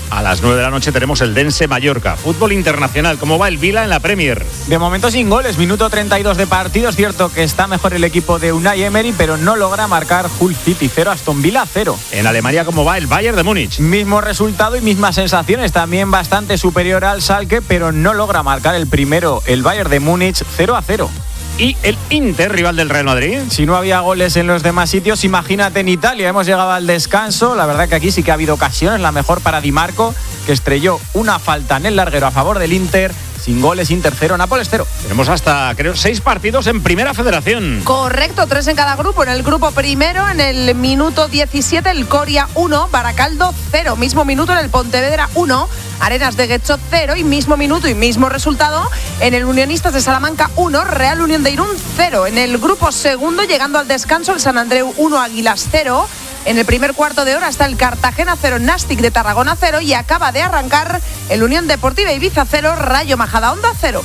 A las 9 de la noche tenemos el Dense Mallorca. Fútbol internacional. ¿Cómo va el Vila en la Premier? De momento sin goles, minuto 32 de partido. Es cierto que está mejor el equipo de Unai Emery, pero no logra marcar. Hull City 0, Aston Villa 0. En Alemania, ¿cómo va el Bayern de Múnich? Mismo resultado y mismas sensaciones. También bastante superior al Schalke, pero no logra marcar el primero. El Bayern de Múnich 0-0. Y el Inter, rival del Real Madrid. Si no había goles en los demás sitios, imagínate en Italia. Hemos llegado al descanso. La verdad que aquí sí que ha habido ocasiones. La mejor para Di Marco, que estrelló una falta en el larguero a favor del Inter. Sin goles, Inter 0, Nápoles 0. Tenemos hasta, creo, 6 partidos en Primera Federación. Correcto, 3 en cada grupo. En el grupo primero, en el minuto 17, el Coria 1, Baracaldo 0. Mismo minuto en el Pontevedra 1, Arenas de Guecho 0. Y mismo minuto y mismo resultado en el Unionistas de Salamanca 1, Real Unión de Irún 0. En el grupo segundo, llegando al descanso, el San Andreu 1, Águilas 0. En el primer cuarto de hora está el Cartagena 0, Nastic de Tarragona 0 y acaba de arrancar el Unión Deportiva Ibiza 0, Rayo Majadahonda 0.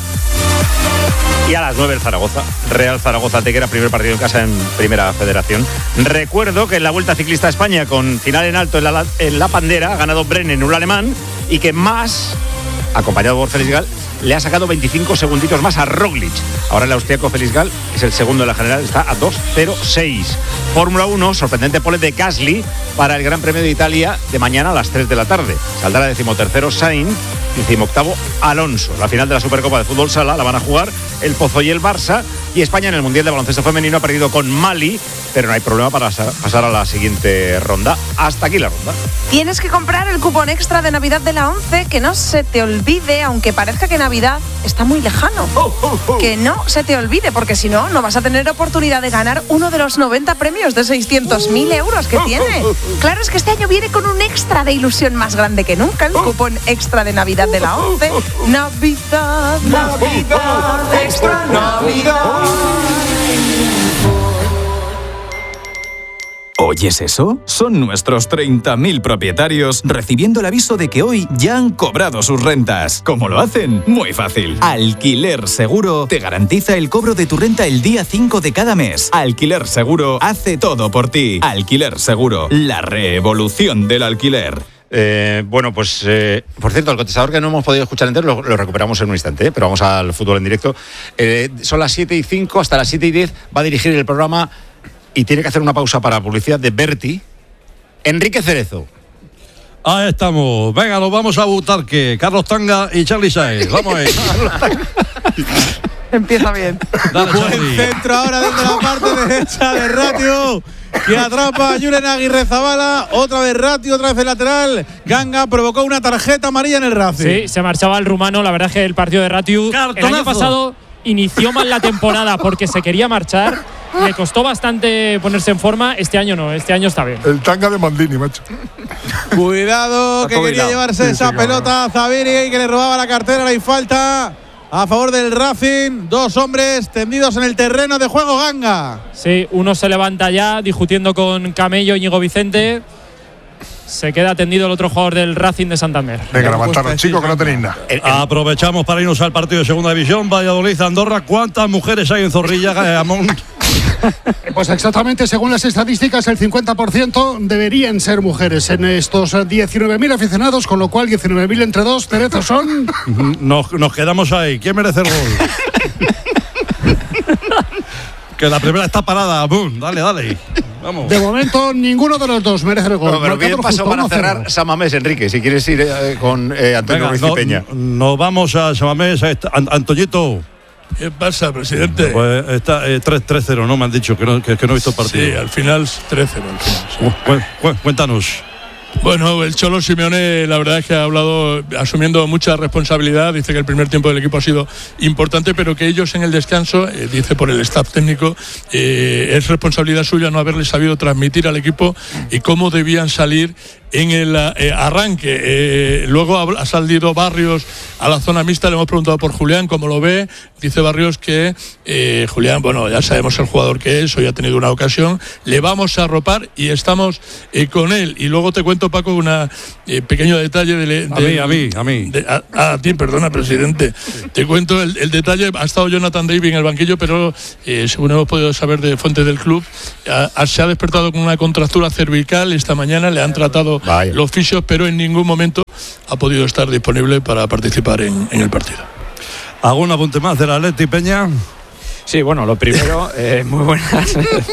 Y a las 9 el Zaragoza, Real Zaragoza Antequera, primer partido en casa en Primera Federación. Recuerdo que en la Vuelta Ciclista a España, con final en alto en la Pandera, ha ganado Brennen, un alemán, y que más, acompañado por Félix Gal, le ha sacado 25 segunditos más a Roglic. Ahora el austriaco Félix Gal, que es el segundo de la general, está a 2.06. Fórmula 1, sorprendente pole de Gasly para el Gran Premio de Italia de mañana a las 3 de la tarde. Saldrá 13º Sainz, 18º Alonso. La final de la Supercopa de Fútbol Sala la van a jugar el Pozo y el Barça. Y España en el Mundial de Baloncesto Femenino ha perdido con Mali, pero no hay problema para pasar a la siguiente ronda. Hasta aquí la ronda. Tienes que comprar el cupón extra de Navidad de la 11, que no se te olvide, aunque parezca que Navidad está muy lejano. Que no se te olvide, porque si no, no vas a tener oportunidad de ganar uno de los 90 premios de 600.000 euros que tiene. Claro, es que este año viene con un extra de ilusión más grande que nunca, el cupón extra de Navidad de la 11. Navidad, Navidad, extra Navidad. ¿Oyes eso? Son nuestros 30.000 propietarios recibiendo el aviso de que hoy ya han cobrado sus rentas. ¿Cómo lo hacen? Muy fácil. Alquiler Seguro te garantiza el cobro de tu renta el día 5 de cada mes. Alquiler Seguro hace todo por ti. Alquiler Seguro, la revolución del alquiler. Bueno, pues por cierto, el contestador que no hemos podido escuchar entero lo recuperamos en un instante, pero vamos al fútbol en directo. Son las 7:05, hasta las 7:10 va a dirigir el programa y tiene que hacer una pausa para publicidad de Berti, Enrique Cerezo. Ahí estamos. Venga, nos vamos a Butarque, Carlos Tanga y Charly Sáez. Vamos ahí. Empieza bien. Dale, Buen centro ahora desde la parte derecha de Ratio, que atrapa a Julen Aguirrezabala. Otra vez Ratio, otra vez el lateral. Ganga provocó una tarjeta amarilla en el Racing. Sí, se marchaba el rumano. La verdad es que el partido de Ratio el año pasado inició mal la temporada porque se quería marchar. Le costó bastante ponerse en forma. Este año no, este año está bien. El Tanga de Maldini, macho. Cuidado, que quería llevarse esa pelota a Zaviri, que le robaba la cartera. Hay falta a favor del Racing. 2 hombres tendidos en el terreno de juego, Ganga. Sí, uno se levanta ya discutiendo con Camello, Íñigo Vicente. Se queda tendido el otro jugador del Racing de Santander. Venga, levantaros, chicos, que no tenéis nada. Aprovechamos para irnos al partido de Segunda División. Valladolid, Andorra. ¿Cuántas mujeres hay en Zorrilla, Amón? Pues exactamente, según las estadísticas, el 50% deberían ser mujeres en estos 19.000 aficionados, con lo cual 19.000 entre 2, Cerezo, son... Nos quedamos ahí. ¿Quién merece el gol? Que la primera está parada. ¡Bum! Dale. Vamos. De momento, ninguno de los dos merece el gol. No, pero pide paso para cerrar Samamés, Enrique, si quieres ir con Antonio Ruiz y Peña. Nos vamos a Samamés. Antoñito. ¿Qué pasa, presidente? Pues está 3-0, ¿no? Me han dicho que no he visto el partido. Sí, al final 3-0. Cuéntanos. Bueno, el Cholo Simeone, la verdad es que ha hablado asumiendo mucha responsabilidad. Dice que el primer tiempo del equipo ha sido importante, pero que ellos en el descanso, dice por el staff técnico, es responsabilidad suya no haberles sabido transmitir al equipo y cómo debían salir en el arranque. Luego ha salido Barrios a la zona mixta. Le hemos preguntado por Julián cómo lo ve. Dice Barrios que Julián, bueno, ya sabemos el jugador que es, hoy ha tenido una ocasión, le vamos a arropar y estamos con él. Y luego te cuento, Paco, un pequeño detalle a mí. A ti, perdona, presidente. Sí. Te cuento el detalle. Ha estado Jonathan David en el banquillo, pero según hemos podido saber de fuentes del club, se ha despertado con una contractura cervical esta mañana. Le han tratado los fisios, pero en ningún momento ha podido estar disponible para participar en el partido. ¿Algún apunte más del Atleti, Peña? Sí, bueno, lo primero, muy buenas.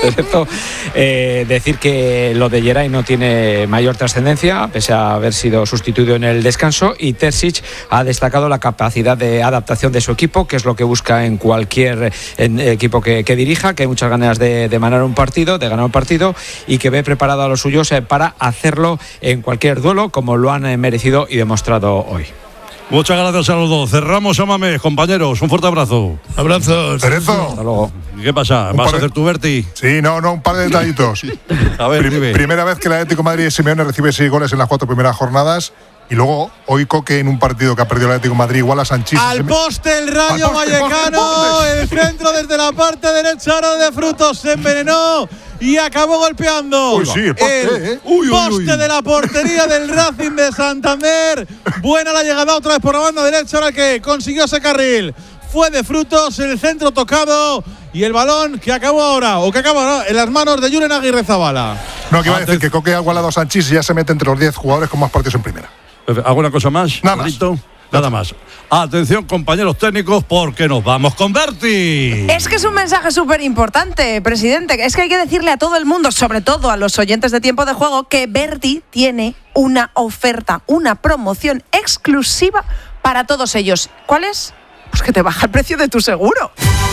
Decir que lo de Geray no tiene mayor trascendencia, pese a haber sido sustituido en el descanso, y Terzic ha destacado la capacidad de adaptación de su equipo, que es lo que busca en cualquier equipo que dirija, que hay muchas ganas de ganar un partido, y que ve preparado a los suyos para hacerlo en cualquier duelo, como lo han merecido y demostrado hoy. Muchas gracias a los dos. Cerramos a Mamés, compañeros. Un fuerte abrazo. Abrazos. Cerezo. Hasta luego. ¿Qué pasa? ¿Vas a hacer tu Berti? Sí, no, un par de detallitos. A ver, primera vez que el Atlético de Madrid, Simeone, recibe 6 goles en las 4 primeras jornadas. Y luego, hoy Coque, en un partido que ha perdido el Atlético de Madrid, igual a Sanchís. Al poste el Rayo Vallecano. El centro desde la parte derecha ahora de Frutos se envenenó y acabó golpeando. Uy, sí, el poste, poste de la portería del Racing de Santander. Buena la llegada otra vez por la banda derecha, ahora que consiguió ese carril. Fue de Frutos, el centro tocado y el balón que acaba ahora en las manos de Julen Aguirrezabala. No, que iba a decir que Coque ha igualado a Sanchís y ya se mete entre los 10 jugadores con más partidos en primera. ¿Alguna cosa más? Nada más. Atención, compañeros técnicos, porque nos vamos con Berti. Es que es un mensaje súper importante, presidente. Es que hay que decirle a todo el mundo, sobre todo a los oyentes de Tiempo de Juego, que Berti tiene una oferta, una promoción exclusiva para todos ellos. ¿Cuál es? Pues que te baja el precio de tu seguro.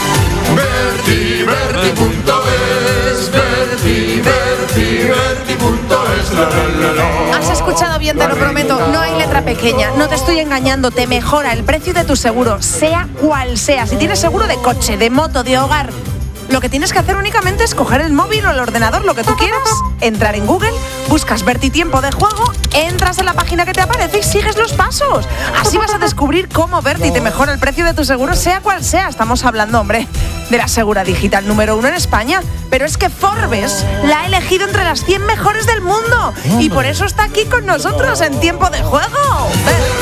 Berti, Berti.es, Berti, Berti, Berti.es, Has escuchado bien, te lo prometo. No hay letra pequeña. No te estoy engañando. Te mejora el precio de tu seguro, sea cual sea. Si tienes seguro de coche, de moto, de hogar, lo que tienes que hacer únicamente es coger el móvil o el ordenador, lo que tú quieras, entrar en Google, buscas Berti Tiempo de Juego, entras en la página que te aparece y sigues los pasos. Así vas a descubrir cómo Berti te mejora el precio de tu seguro, sea cual sea. Estamos hablando, hombre, de la segura digital número 1 en España. Pero es que Forbes la ha elegido entre las 100 mejores del mundo. Y por eso está aquí con nosotros en Tiempo de Juego.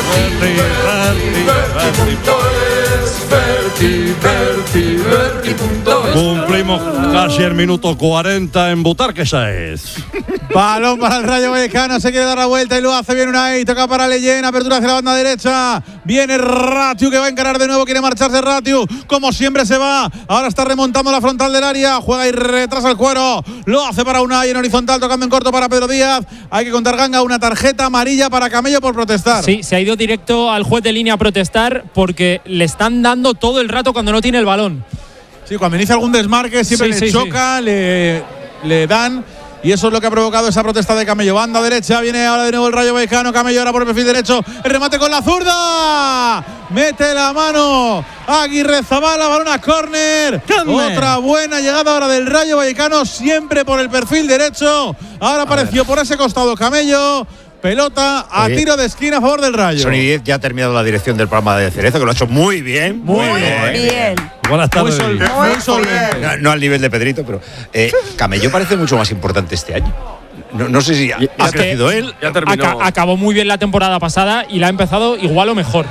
Cumplimos casi el minuto 40 en Butarque, esa es. Balón para el Rayo Vallecano, se quiere dar la vuelta y lo hace bien Unai, toca para Leyen, apertura hacia la banda derecha, viene Ratiu que va a encarar de nuevo, quiere marcharse Ratiu, como siempre se va, ahora está remontando la frontal del área, juega y retrasa el cuero, lo hace para Unai en horizontal, tocando en corto para Pedro Díaz, hay que contar ganga, una tarjeta amarilla para Camello por protestar. Sí, se ha ido directo al juez de línea a protestar porque le están dando todo el rato cuando no tiene el balón. Sí, cuando inicia algún desmarque siempre le choca, le dan. Y eso es lo que ha provocado esa protesta de Camello. Banda derecha, viene ahora de nuevo el Rayo Vallecano. Camello ahora por el perfil derecho. El remate con la zurda. Mete la mano Aguirrezabala, balón a córner. Otra buena llegada ahora del Rayo Vallecano, siempre por el perfil derecho. Ahora apareció por ese costado Camello. Pelota a tiro de esquina a favor del Rayo. Sony 10 ya ha terminado la dirección del programa de Cerezo, que lo ha hecho muy bien. Muy bien. Buenas tardes. Muy solvente. No al nivel de Pedrito, pero Camello parece mucho más importante este año. No sé si ha crecido él. Ya terminó. Acabó muy bien la temporada pasada y la ha empezado igual o mejor.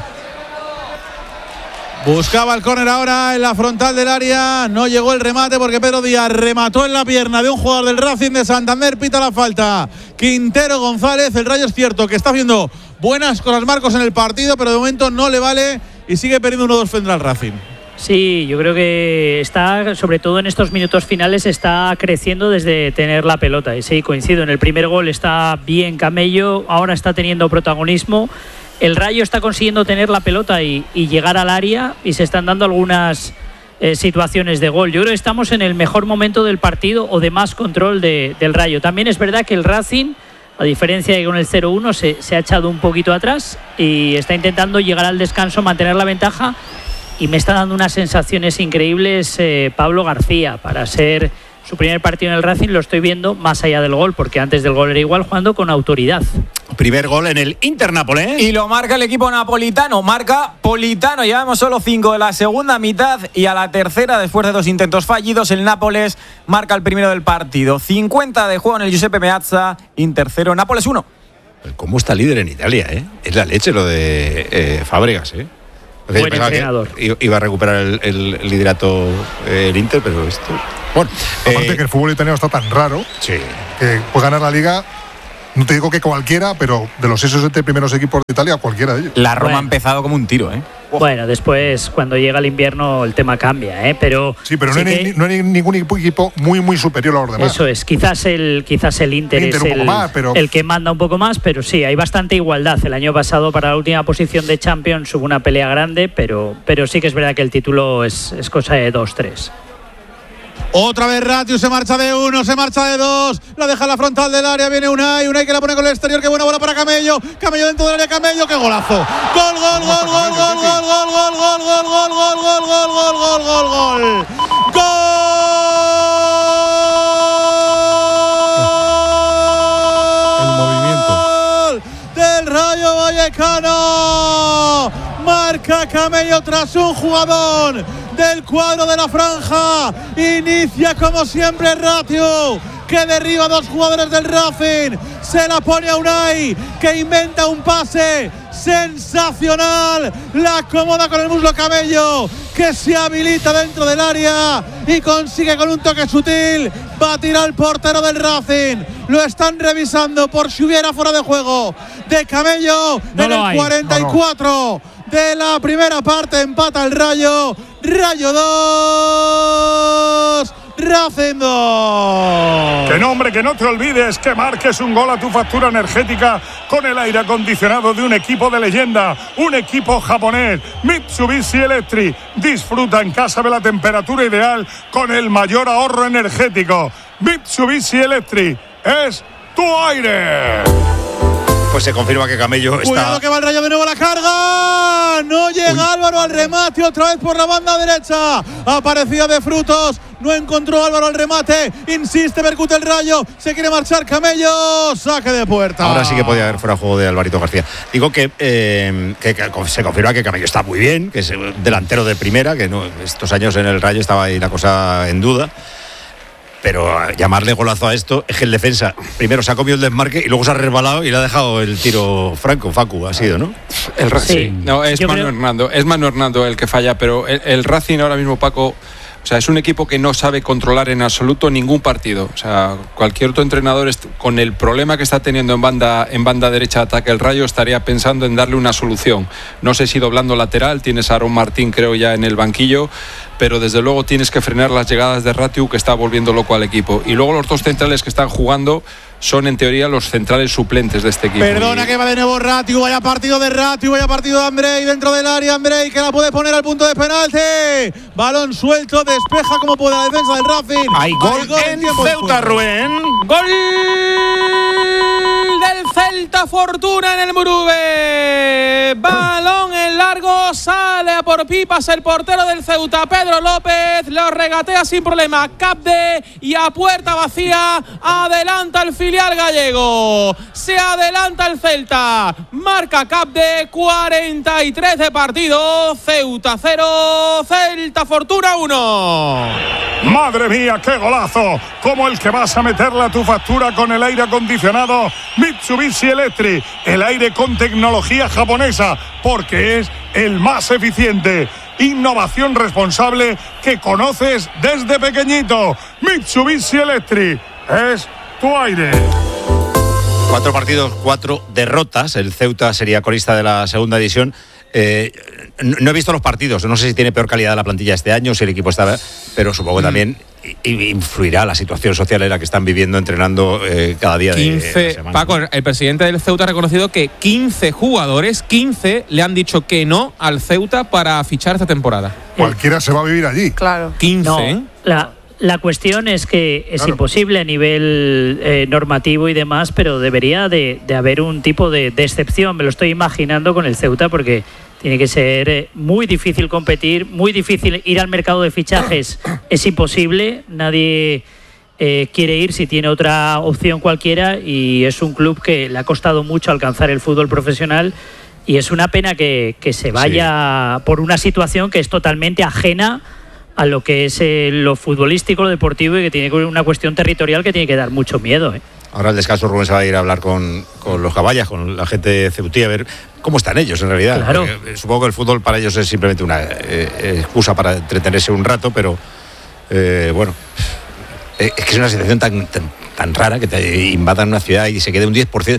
Buscaba el córner ahora en la frontal del área. No llegó el remate porque Pedro Díaz remató en la pierna de un jugador del Racing de Santander. Pita la falta Quintero González. El Rayo es cierto que está haciendo buenas cosas Marcos en el partido, pero de momento no le vale y sigue perdiendo 1-2 frente al Racing. Sí, yo creo que está, sobre todo en estos minutos finales, está creciendo desde tener la pelota. Y sí, coincido, en el primer gol está bien Camello, ahora está teniendo protagonismo. El Rayo está consiguiendo tener la pelota y llegar al área y se están dando algunas situaciones de gol. Yo creo que estamos en el mejor momento del partido o de más control del Rayo. También es verdad que el Racing, a diferencia de que con el 0-1 se ha echado un poquito atrás y está intentando llegar al descanso, mantener la ventaja, y me está dando unas sensaciones increíbles Pablo García para ser su primer partido en el Racing. Lo estoy viendo más allá del gol, porque antes del gol era igual, jugando con autoridad. Primer gol en el Inter-Nápoles. Y lo marca el equipo napolitano. Marca Politano. Llevamos solo 5 de la segunda mitad y a la tercera, después de 2 intentos fallidos, el Nápoles marca el primero del partido. 50 de juego en el Giuseppe Meazza. Inter 0, Nápoles 1. ¿Cómo está líder en Italia, eh? Es la leche lo de Fábregas, eh. Buen entrenador. Iba a recuperar el liderato el Inter, pero esto... Bueno, aparte que el fútbol italiano está tan raro, sí, que puede ganar la Liga No te digo que cualquiera, pero de los 6 o 7 primeros equipos de Italia, cualquiera de ellos. La Roma ha empezado como un tiro, ¿eh? Bueno, después, cuando llega el invierno, el tema cambia, ¿eh? Pero sí, pero no hay ningún equipo muy superior a los demás. Eso es, quizás el Inter es el que manda un poco más, pero sí, hay bastante igualdad. El año pasado, para la última posición de Champions, hubo una pelea grande, pero sí que es verdad que el título es cosa de 2-3. Otra vez Ratiu, se marcha de 1, se marcha de 2, la deja en la frontal del área, viene Unai que la pone con el exterior, qué buena bola para Camello dentro del área, Camello, qué golazo, gol, el movimiento del Rayo Vallecano, marca Camello tras un jugador del cuadro de la franja. Inicia como siempre Ratiu, que derriba a 2 jugadores del Racing, se la pone a Unai, que inventa un pase sensacional, la acomoda con el muslo Camello, que se habilita dentro del área y consigue con un toque sutil batir al portero del Racing. Lo están revisando por si hubiera fuera de juego de Camello. En el 44 de la primera parte empata el Rayo 2, Racing 2. Que nombre, que no te olvides que marques un gol a tu factura energética con el aire acondicionado de un equipo de leyenda, un equipo japonés, Mitsubishi Electric. Disfruta en casa de la temperatura ideal con el mayor ahorro energético. Mitsubishi Electric es tu aire. Pues se confirma que Camello está... Cuidado que va el Rayo de nuevo a la carga. No llega Álvaro al remate, otra vez por la banda derecha. Aparecía de Frutos, no encontró Álvaro al remate. Insiste, percute el Rayo, se quiere marchar Camello, saque de puerta. Ahora sí que podía haber fuera juego de Alvarito García. Digo que se confirma que Camello está muy bien, que es delantero de primera, que no, estos años en el Rayo estaba ahí la cosa en duda. Pero llamarle golazo a esto es que el defensa primero se ha comido el desmarque y luego se ha resbalado y le ha dejado el tiro franco. Facu ha sido, ¿no? El Racing. Sí. No, es Manu Hernando. Es Manu Hernando el que falla, pero el Racing ahora mismo, Paco, o sea, es un equipo que no sabe controlar en absoluto ningún partido. O sea, cualquier otro entrenador con el problema que está teniendo en banda derecha de ataque el Rayo estaría pensando en darle una solución. No sé si doblando lateral, tienes a Aaron Martín creo ya en el banquillo, pero desde luego tienes que frenar las llegadas de Ratiu, que está volviendo loco al equipo. Y luego los 2 centrales que están jugando son en teoría los centrales suplentes de este equipo. Perdona que va de nuevo Ratiu, vaya partido de Ratiu, vaya partido de Andrei dentro del área, Andrei que la puede poner al punto de penalti. Balón suelto, despeja como puede la defensa del Racing. Hay gol en Ceuta, Rubén. Gol del Celta, Fortuna en el Murube. Balón en largo, sale a por pipas el portero del Ceuta, Pedro López, lo regatea sin problema Capde y a puerta vacía adelanta el filial gallego. Se adelanta el Celta, marca Capde, 43 de partido, Ceuta 0, Celta Fortuna 1. Madre mía, qué golazo, como el que vas a meterle a tu factura con el aire acondicionado Mitsubishi Electric, el aire con tecnología japonesa, porque es el más eficiente. Innovación responsable que conoces desde pequeñito. Mitsubishi Electric es tu aire. 4 partidos, 4 derrotas. El Ceuta sería colista de la segunda división. No he visto los partidos, no sé si tiene peor calidad la plantilla este año, si el equipo está, pero supongo que también influirá la situación social en la que están viviendo, entrenando cada día 15, de la semana. Paco, el presidente del Ceuta ha reconocido que 15 jugadores, 15 le han dicho que no al Ceuta para fichar esta temporada. Cualquiera se va a vivir allí. Claro. 15, no, ¿eh? La cuestión es que es imposible a nivel normativo y demás, pero debería de haber un tipo de excepción. Me lo estoy imaginando con el Ceuta, porque tiene que ser muy difícil competir, muy difícil ir al mercado de fichajes. Es imposible, nadie quiere ir si tiene otra opción cualquiera, y es un club que le ha costado mucho alcanzar el fútbol profesional, y es una pena que se vaya por una situación que es totalmente ajena a lo que es lo futbolístico, lo deportivo, y que tiene una cuestión territorial que tiene que dar mucho miedo. Ahora al descanso Rubén se va a ir a hablar con los caballas, con la gente ceutí, a ver cómo están ellos en realidad. Claro. Supongo que el fútbol para ellos es simplemente una excusa para entretenerse un rato, pero bueno, es que es una situación tan tan rara, que te invadan una ciudad y se quede un 10%.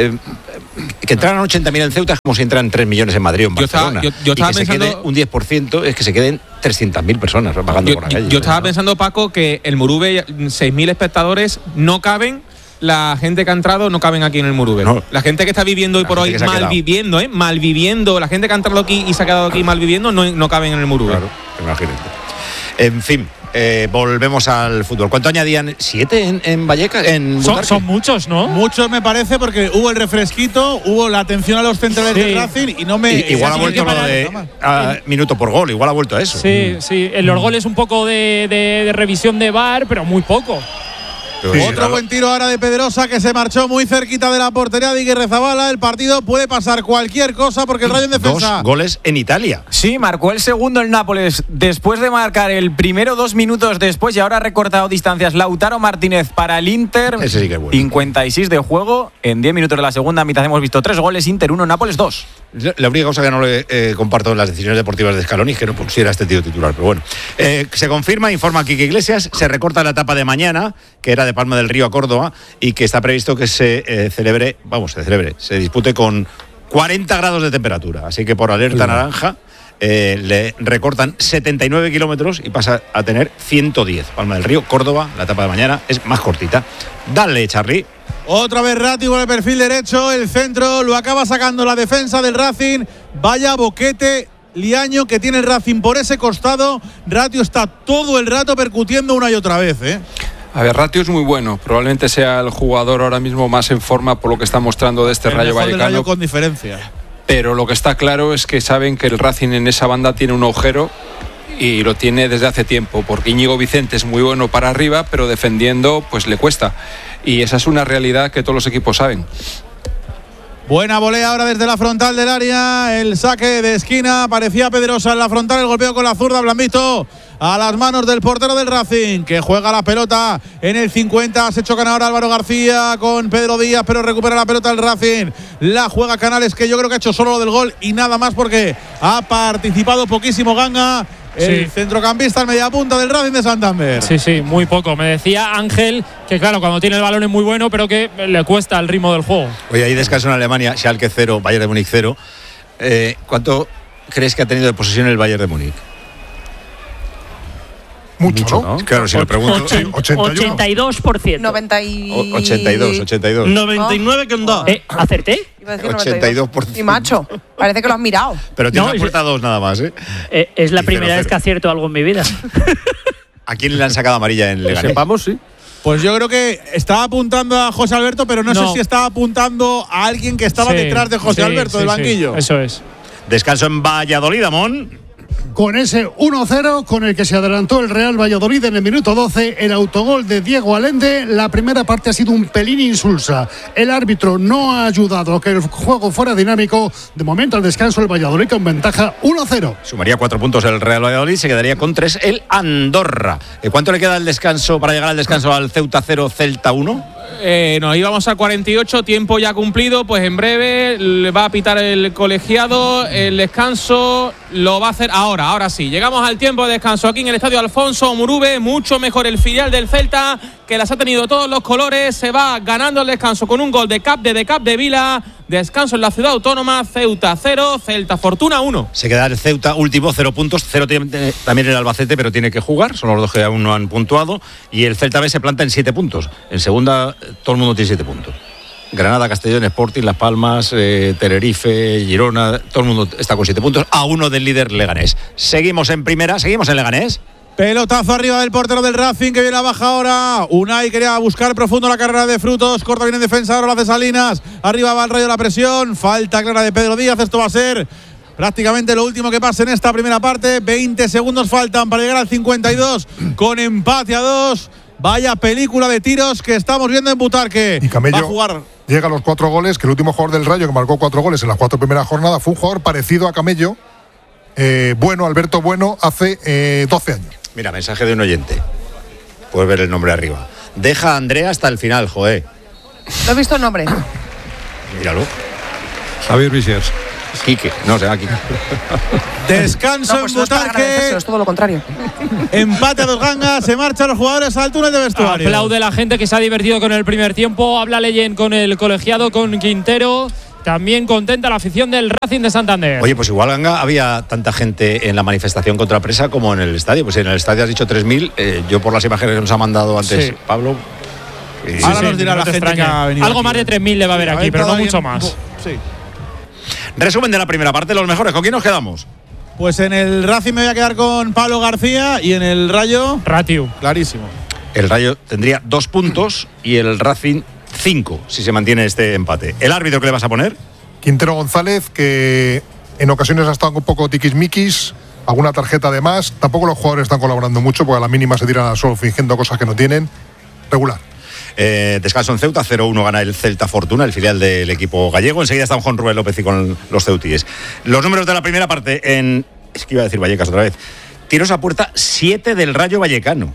Que entraran 80.000 en Ceuta es como si entran 3 millones en Madrid o en Barcelona. Yo estaba y que pensando, se quede un 10% es que se queden 300.000 personas vagando por la calle. Yo estaba pensando, Paco, que el Murube, 6.000 espectadores no caben. La gente que ha entrado no caben aquí en el Murube. No. La gente que está viviendo hoy por hoy malviviendo, la gente que ha entrado aquí y se ha quedado aquí malviviendo no caben en el Murube. Claro, imagínate. En fin, volvemos al fútbol. ¿Cuánto añadían? ¿7 en Vallecas? Son muchos, ¿no? Muchos me parece, porque hubo el refresquito, hubo la atención a los centrales del Racing y no me... Igual ha vuelto lo de minuto por gol, igual ha vuelto a eso. Sí. En los goles un poco de revisión de VAR, pero muy poco. Otro buen tiro ahora de Pedrosa, que se marchó muy cerquita de la portería de Iguirrezabala. El partido puede pasar cualquier cosa porque el Rayo en defensa. 2 goles en Italia. Sí, marcó el segundo el Nápoles después de marcar el primero 2 minutos después, y ahora ha recortado distancias Lautaro Martínez para el Inter. Ese sí que es bueno. 56 de juego. En 10 minutos de la segunda mitad hemos visto 3 goles, Inter 1, Nápoles 2. La única cosa que no le comparto en las decisiones deportivas de Scaloni es que no pusiera este tío titular, pero bueno. Se confirma, informa Quique Iglesias, se recorta la etapa de mañana, que era de Palma del Río a Córdoba, y que está previsto que se dispute con 40 grados de temperatura. Así que por alerta naranja le recortan 79 kilómetros y pasa a tener 110. Palma del Río, Córdoba, la etapa de mañana es más cortita. Dale, Charly. Otra vez Ratti con el perfil derecho, el centro lo acaba sacando la defensa del Racing. Vaya boquete liaño que tiene el Racing por ese costado. Ratti está todo el rato percutiendo una y otra vez, A ver, Ratio es muy bueno. Probablemente sea el jugador ahora mismo más en forma por lo que está mostrando de este Rayo Vallecano. Rayo con diferencia. Pero lo que está claro es que saben que el Racing en esa banda tiene un agujero y lo tiene desde hace tiempo, porque Íñigo Vicente es muy bueno para arriba, pero defendiendo pues le cuesta. Y esa es una realidad que todos los equipos saben. Buena volea ahora desde la frontal del área, el saque de esquina, parecía Pedrosa en la frontal, el golpeo con la zurda, blandito a las manos del portero del Racing, que juega la pelota en el 50, se chocan ahora Álvaro García con Pedro Díaz, pero recupera la pelota el Racing, la juega Canales, que yo creo que ha hecho solo lo del gol y nada más, porque ha participado poquísimo Ganga, el centrocampista al mediapunta del Racing de Santander. Sí, muy poco. Me decía Ángel que claro, cuando tiene el balón es muy bueno, pero que le cuesta el ritmo del juego. Oye, hay descanso en Alemania, Schalke 0, Bayern de Múnich 0. ¿Cuánto crees que ha tenido de posesión el Bayern de Múnich? Mucho, ¿no? Claro, si lo pregunto. 82%. 82. 99 con 2. ¿Acerté? 82%. Y macho, parece que lo has mirado. Pero tiene una puerta 2 nada más, Es la primera vez que acierto algo en mi vida. ¿A quién le han sacado amarilla en Leganés? Sepamos, sí. Pues yo creo que estaba apuntando a José Alberto, pero no sé si estaba apuntando a alguien que estaba detrás de José Alberto, del banquillo. Eso es. Descanso en Valladolid, Amón. Con ese 1-0 con el que se adelantó el Real Valladolid en el minuto 12, el autogol de Diego Allende. La primera parte ha sido un pelín insulsa. El árbitro no ha ayudado a que el juego fuera dinámico. De momento, al descanso, el Valladolid con ventaja 1-0. Sumaría 4 puntos el Real Valladolid, se quedaría con 3 el Andorra. ¿Cuánto le queda el descanso para llegar al descanso al Ceuta 0, Celta 1? Nos íbamos a 48, tiempo ya cumplido, pues en breve le va a pitar el colegiado, el descanso lo va a hacer ahora sí. Llegamos al tiempo de descanso aquí en el Estadio Alfonso Murube, mucho mejor el filial del Celta, que las ha tenido todos los colores, se va ganando el descanso con un gol de Capdevila, descanso en la ciudad autónoma, Ceuta 0, Celta Fortuna 1. Se queda el Ceuta último, 0 puntos, 0 también el Albacete, pero tiene que jugar, son los dos que aún no han puntuado, y el Celta B se planta en 7 puntos, en segunda todo el mundo tiene 7 puntos. Granada, Castellón, Sporting, Las Palmas, Tenerife, Girona, todo el mundo está con 7 puntos, a 1 del líder Leganés. Seguimos en primera, seguimos en Leganés. Pelotazo arriba del portero del Racing, que viene a baja ahora. Unai quería buscar profundo la carrera de Frutos. Corta bien en defensa, ahora lo hace Salinas. Arriba va el Rayo, la presión. Falta clara de Pedro Díaz. Esto va a ser prácticamente lo último que pase en esta primera parte. 20 segundos faltan para llegar al 52 con empate a 2. Vaya película de tiros que estamos viendo en Butarque. Y Camello va a jugar. Llega a los 4 goles, que el último jugador del Rayo que marcó 4 goles en las 4 primeras jornadas fue un jugador parecido a Camello. Alberto Bueno, hace 12 años. Mira, mensaje de un oyente. Puedes ver el nombre arriba. Deja a Andrea hasta el final, joder. ¿No he visto el nombre? Míralo. Javier Visiers. Quique, no se llama Quique. Descanso pues en no es para Butarque. agradecérselo, es todo lo contrario. Empate a 2 gangas. Se marchan los jugadores al túnel de vestuario. Aplaude la gente que se ha divertido con el primer tiempo. Habla Leyen con el colegiado, con Quintero. También contenta la afición del Racing de Santander. Oye, pues igual, Ganga, había tanta gente en la manifestación contra Presa como en el estadio. Pues en el estadio has dicho 3.000. Yo por las imágenes que nos ha mandado antes Sí. Pablo. Ahora nos dirá la gente que ha venido. Algo más de 3.000 le va a haber aquí, pero no mucho más. Sí. Resumen de la primera parte, los mejores. ¿Con quién nos quedamos? Pues en el Racing me voy a quedar con Pablo García y en el Rayo. Ratiu. Clarísimo. El Rayo tendría 2 puntos y el Racing 5 si se mantiene este empate. ¿El árbitro que le vas a poner? Quintero González, que en ocasiones ha estado un poco tiquismiquis, alguna tarjeta de más. Tampoco los jugadores están colaborando mucho, porque a la mínima se tiran al suelo fingiendo cosas que no tienen. Regular. Descanso en Ceuta, 0-1 gana el Celta Fortuna, el filial del equipo gallego. Enseguida estamos con Rubén López y con los ceutíes. Los números de la primera parte en... Es que iba a decir Vallecas otra vez. Tiros a puerta, 7 del Rayo Vallecano.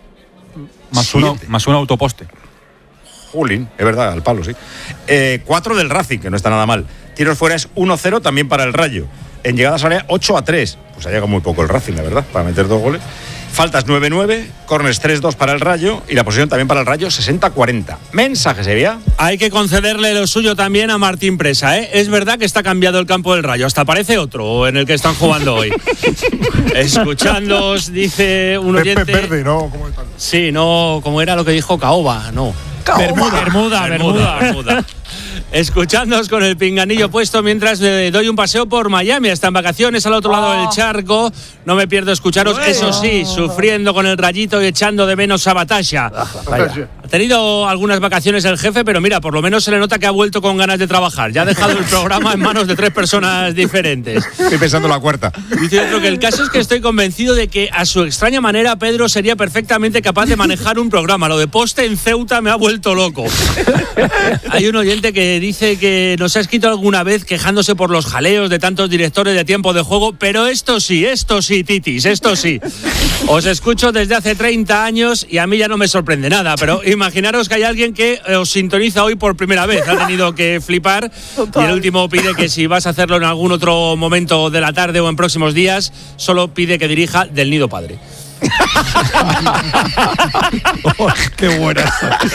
Más un autoposte. Jolín, es verdad, al palo, sí. 4 del Racing, que no está nada mal. Tiros fuera es 1-0 también para el Rayo. En llegadas a área, 8-3. Pues ha llegado muy poco el Racing, la verdad, para meter 2 goles. Faltas 9-9, corners 3-2 para el Rayo y la posesión también para el Rayo 60-40. Mensaje, Sevilla. Hay que concederle lo suyo también a Martín Presa, ¿eh? Es verdad que está cambiado el campo del Rayo, hasta parece otro en el que están jugando hoy. Escuchándoos, dice un oyente... Verde, ¿no? ¿Cómo está? Sí, no, como era lo que dijo Caoba, no. Bermuda. Escuchándonos con el pinganillo puesto mientras le doy un paseo por Miami. Están vacaciones al otro lado del charco. No me pierdo escucharos, eso sí, sufriendo con el Rayito y echando de menos a Batasha. Ha tenido algunas vacaciones el jefe, pero mira, por lo menos se le nota que ha vuelto con ganas de trabajar. Ya ha dejado el programa en manos de 3 personas diferentes. Estoy pensando la cuarta. Dice otro que el caso es que estoy convencido de que a su extraña manera Pedro sería perfectamente capaz de manejar un programa. Lo de poste en Ceuta me ha vuelto loco. Hay un oyente que dice que nos ha escrito alguna vez quejándose por los jaleos de tantos directores de tiempo de juego, pero esto sí, titis, esto sí. Os escucho desde hace 30 años y a mí ya no me sorprende nada, pero imaginaros que hay alguien que os sintoniza hoy por primera vez. Ha tenido que flipar. Total. Y el último pide que si vas a hacerlo en algún otro momento de la tarde o en próximos días, solo pide que dirija Del Nido Padre. Oh, ¡qué buena!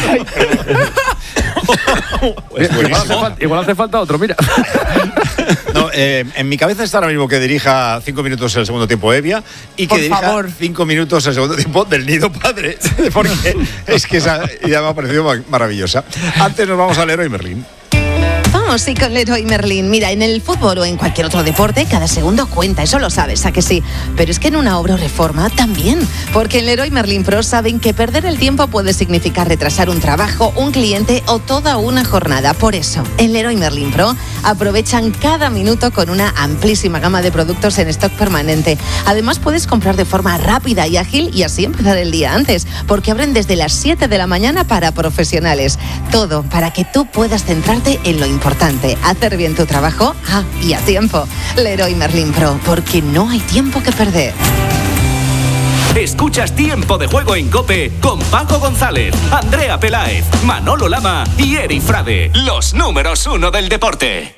Pues igual hace falta otro, mira. No, en mi cabeza está ahora mismo que dirija 5 minutos el segundo tiempo Evia y que dirija 5 minutos el segundo tiempo Del Nido Padre, porque es que esa idea me ha parecido maravillosa. Antes nos vamos a Leroy Merlin. Vamos, sí, con Leroy Merlin. Mira, en el fútbol o en cualquier otro deporte, cada segundo cuenta, eso lo sabes, ¿a que sí? Pero es que en una obra o reforma también. Porque en Leroy Merlin Pro saben que perder el tiempo puede significar retrasar un trabajo, un cliente o toda una jornada. Por eso, en Leroy Merlin Pro aprovechan cada minuto con una amplísima gama de productos en stock permanente. Además, puedes comprar de forma rápida y ágil y así empezar el día antes, porque abren desde las 7 de la mañana para profesionales. Todo para que tú puedas centrarte en lo importante, hacer bien tu trabajo y a tiempo. Leroy Merlin Pro, porque no hay tiempo que perder. Escuchas Tiempo de Juego en COPE con Paco González, Andrea Peláez, Manolo Lama y Eri Frade, los números 1 del deporte.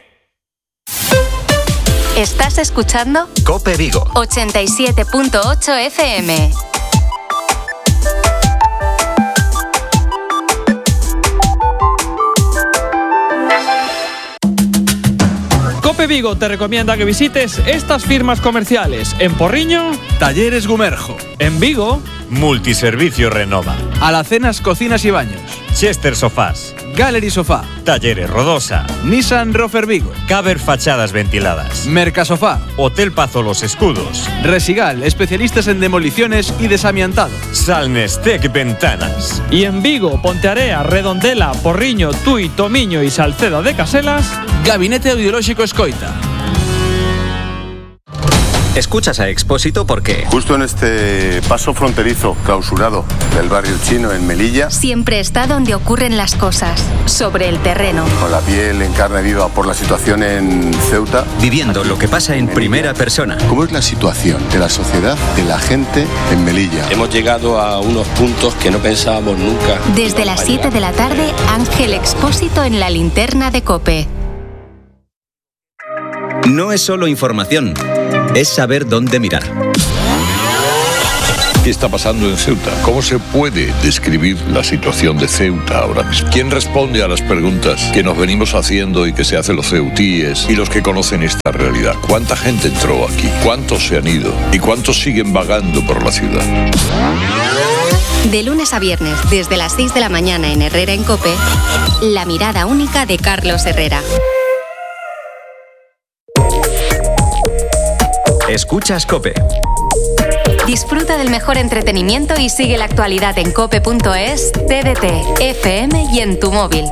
¿Estás escuchando? COPE Vigo 87.8 FM. COPE Vigo te recomienda que visites estas firmas comerciales. En Porriño, Talleres Gumerjo. En Vigo, Multiservicio Renova. Alacenas Cocinas y Baños. Chester Sofás. Gallery Sofá. Talleres Rodosa. Nissan Rofer Vigo. Caber Fachadas Ventiladas. Mercasofá. Hotel Pazo Los Escudos. Resigal, especialistas en demoliciones y desamiantado. Salnestec Ventanas. Y en Vigo, Pontearea, Redondela, Porriño, Tui, Tomiño y Salceda de Caselas, Gabinete Audiolóxico Escoita. Escuchas a Expósito porque justo en este paso fronterizo clausurado del barrio chino en Melilla, siempre está donde ocurren las cosas, sobre el terreno. Con la piel en carne viva por la situación en Ceuta. Viviendo lo que pasa en primera persona. ¿Cómo es la situación de la sociedad, de la gente en Melilla? Hemos llegado a unos puntos que no pensábamos nunca. Desde las 7 de la tarde, Ángel Expósito en la linterna de COPE. No es solo información, es saber dónde mirar. ¿Qué está pasando en Ceuta? ¿Cómo se puede describir la situación de Ceuta ahora mismo? ¿Quién responde a las preguntas que nos venimos haciendo y que se hacen los ceutíes y los que conocen esta realidad? ¿Cuánta gente entró aquí? ¿Cuántos se han ido? ¿Y cuántos siguen vagando por la ciudad? De lunes a viernes, desde las 6 de la mañana en Herrera en COPE, La mirada única de Carlos Herrera. Escuchas COPE. Disfruta del mejor entretenimiento y sigue la actualidad en cope.es, TDT, FM y en tu móvil.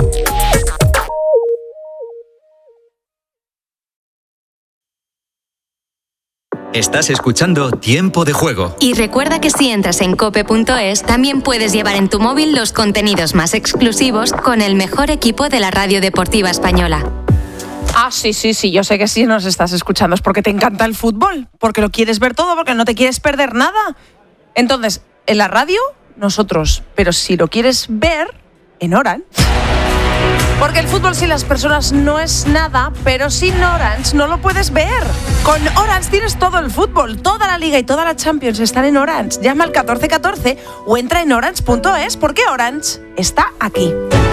Estás escuchando Tiempo de Juego. Y recuerda que si entras en cope.es, también puedes llevar en tu móvil los contenidos más exclusivos con el mejor equipo de la radio deportiva española. Ah, sí, yo sé que si nos estás escuchando es porque te encanta el fútbol, porque lo quieres ver todo, porque no te quieres perder nada. Entonces, en la radio, nosotros, pero si lo quieres ver, en Orange. Porque el fútbol sin las personas no es nada, pero sin Orange no lo puedes ver. Con Orange tienes todo el fútbol, toda la Liga y toda la Champions están en Orange. Llama al 1414 o entra en orange.es porque Orange está aquí.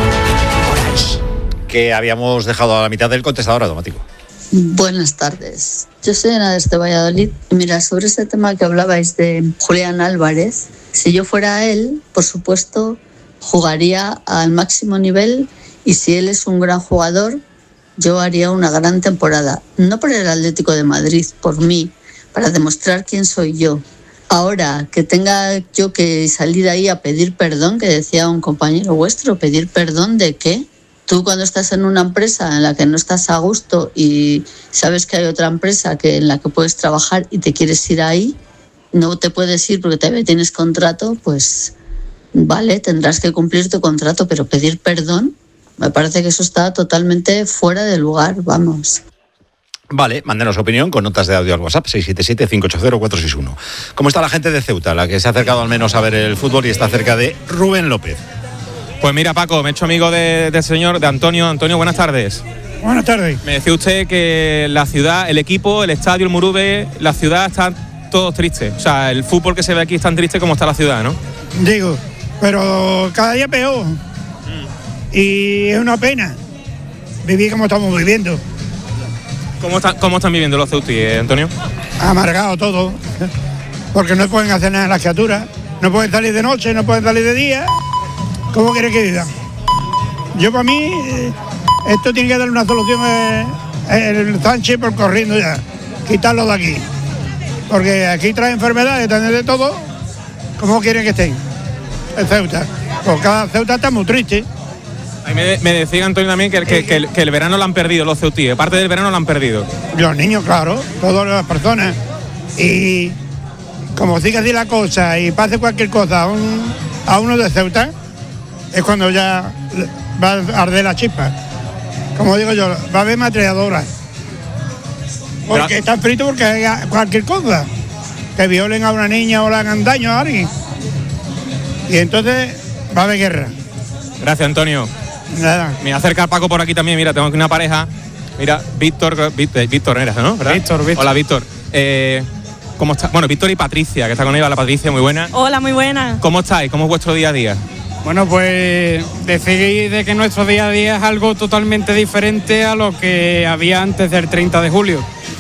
Que habíamos dejado a la mitad del contestador automático. Buenas tardes. Yo soy Ana desde Valladolid. Mira, sobre este tema que hablabais de Julián Álvarez, si yo fuera él, por supuesto, jugaría al máximo nivel y si él es un gran jugador, yo haría una gran temporada. No por el Atlético de Madrid, por mí, para demostrar quién soy yo. Ahora, que tenga yo que salir ahí a pedir perdón, que decía un compañero vuestro, ¿pedir perdón de qué? Tú cuando estás en una empresa en la que no estás a gusto y sabes que hay otra empresa en la que puedes trabajar y te quieres ir ahí, no te puedes ir porque todavía tienes contrato, pues vale, tendrás que cumplir tu contrato, pero pedir perdón, me parece que eso está totalmente fuera de lugar, vamos. Vale, mándenos opinión con notas de audio al WhatsApp 677-580-461. ¿Cómo está la gente de Ceuta, la que se ha acercado al menos a ver el fútbol y está cerca de Rubén López? Pues mira, Paco, me he hecho amigo del señor, de Antonio. Antonio, buenas tardes. Buenas tardes. Me decía usted que la ciudad, el equipo, el estadio, el Murube, la ciudad están todos tristes. O sea, el fútbol que se ve aquí es tan triste como está la ciudad, ¿no? Digo, pero cada día peor. Y es una pena vivir como estamos viviendo. ¿Cómo están viviendo los ceutíes, Antonio? Amargado todo. Porque no pueden hacer nada las criaturas. No pueden salir de noche, no pueden salir de día. ¿Cómo quiere que viva? Yo para mí, esto tiene que darle una solución el Sánchez por corriendo ya. Quitarlo de aquí. Porque aquí trae enfermedades, trae de todo. ¿Cómo quieren que estén? El Ceuta. Pues cada Ceuta está muy triste. Ahí me decía Antonio también que el verano lo han perdido los ceutíes. Parte del verano lo han perdido. Los niños, claro. Todas las personas. Y como sigue así la cosa y pase cualquier cosa a uno de Ceuta, es cuando ya va a arder la chispa. Como digo yo, va a haber matriadoras. Porque están fritos porque hay cualquier cosa. Que violen a una niña o le hagan daño a alguien. Y entonces va a haber guerra. Gracias, Antonio. Nada. Me acerca Paco por aquí también. Mira, tengo aquí una pareja. Mira, Víctor era, ¿no? ¿Verdad? Víctor. Hola, Víctor. ¿Cómo está? Bueno, Víctor y Patricia, que está con ella. La Patricia, muy buena. Hola, muy buena. ¿Cómo estáis? ¿Cómo es vuestro día a día? Bueno, pues decir de que nuestro día a día es algo totalmente diferente a lo que había antes del 30 de julio.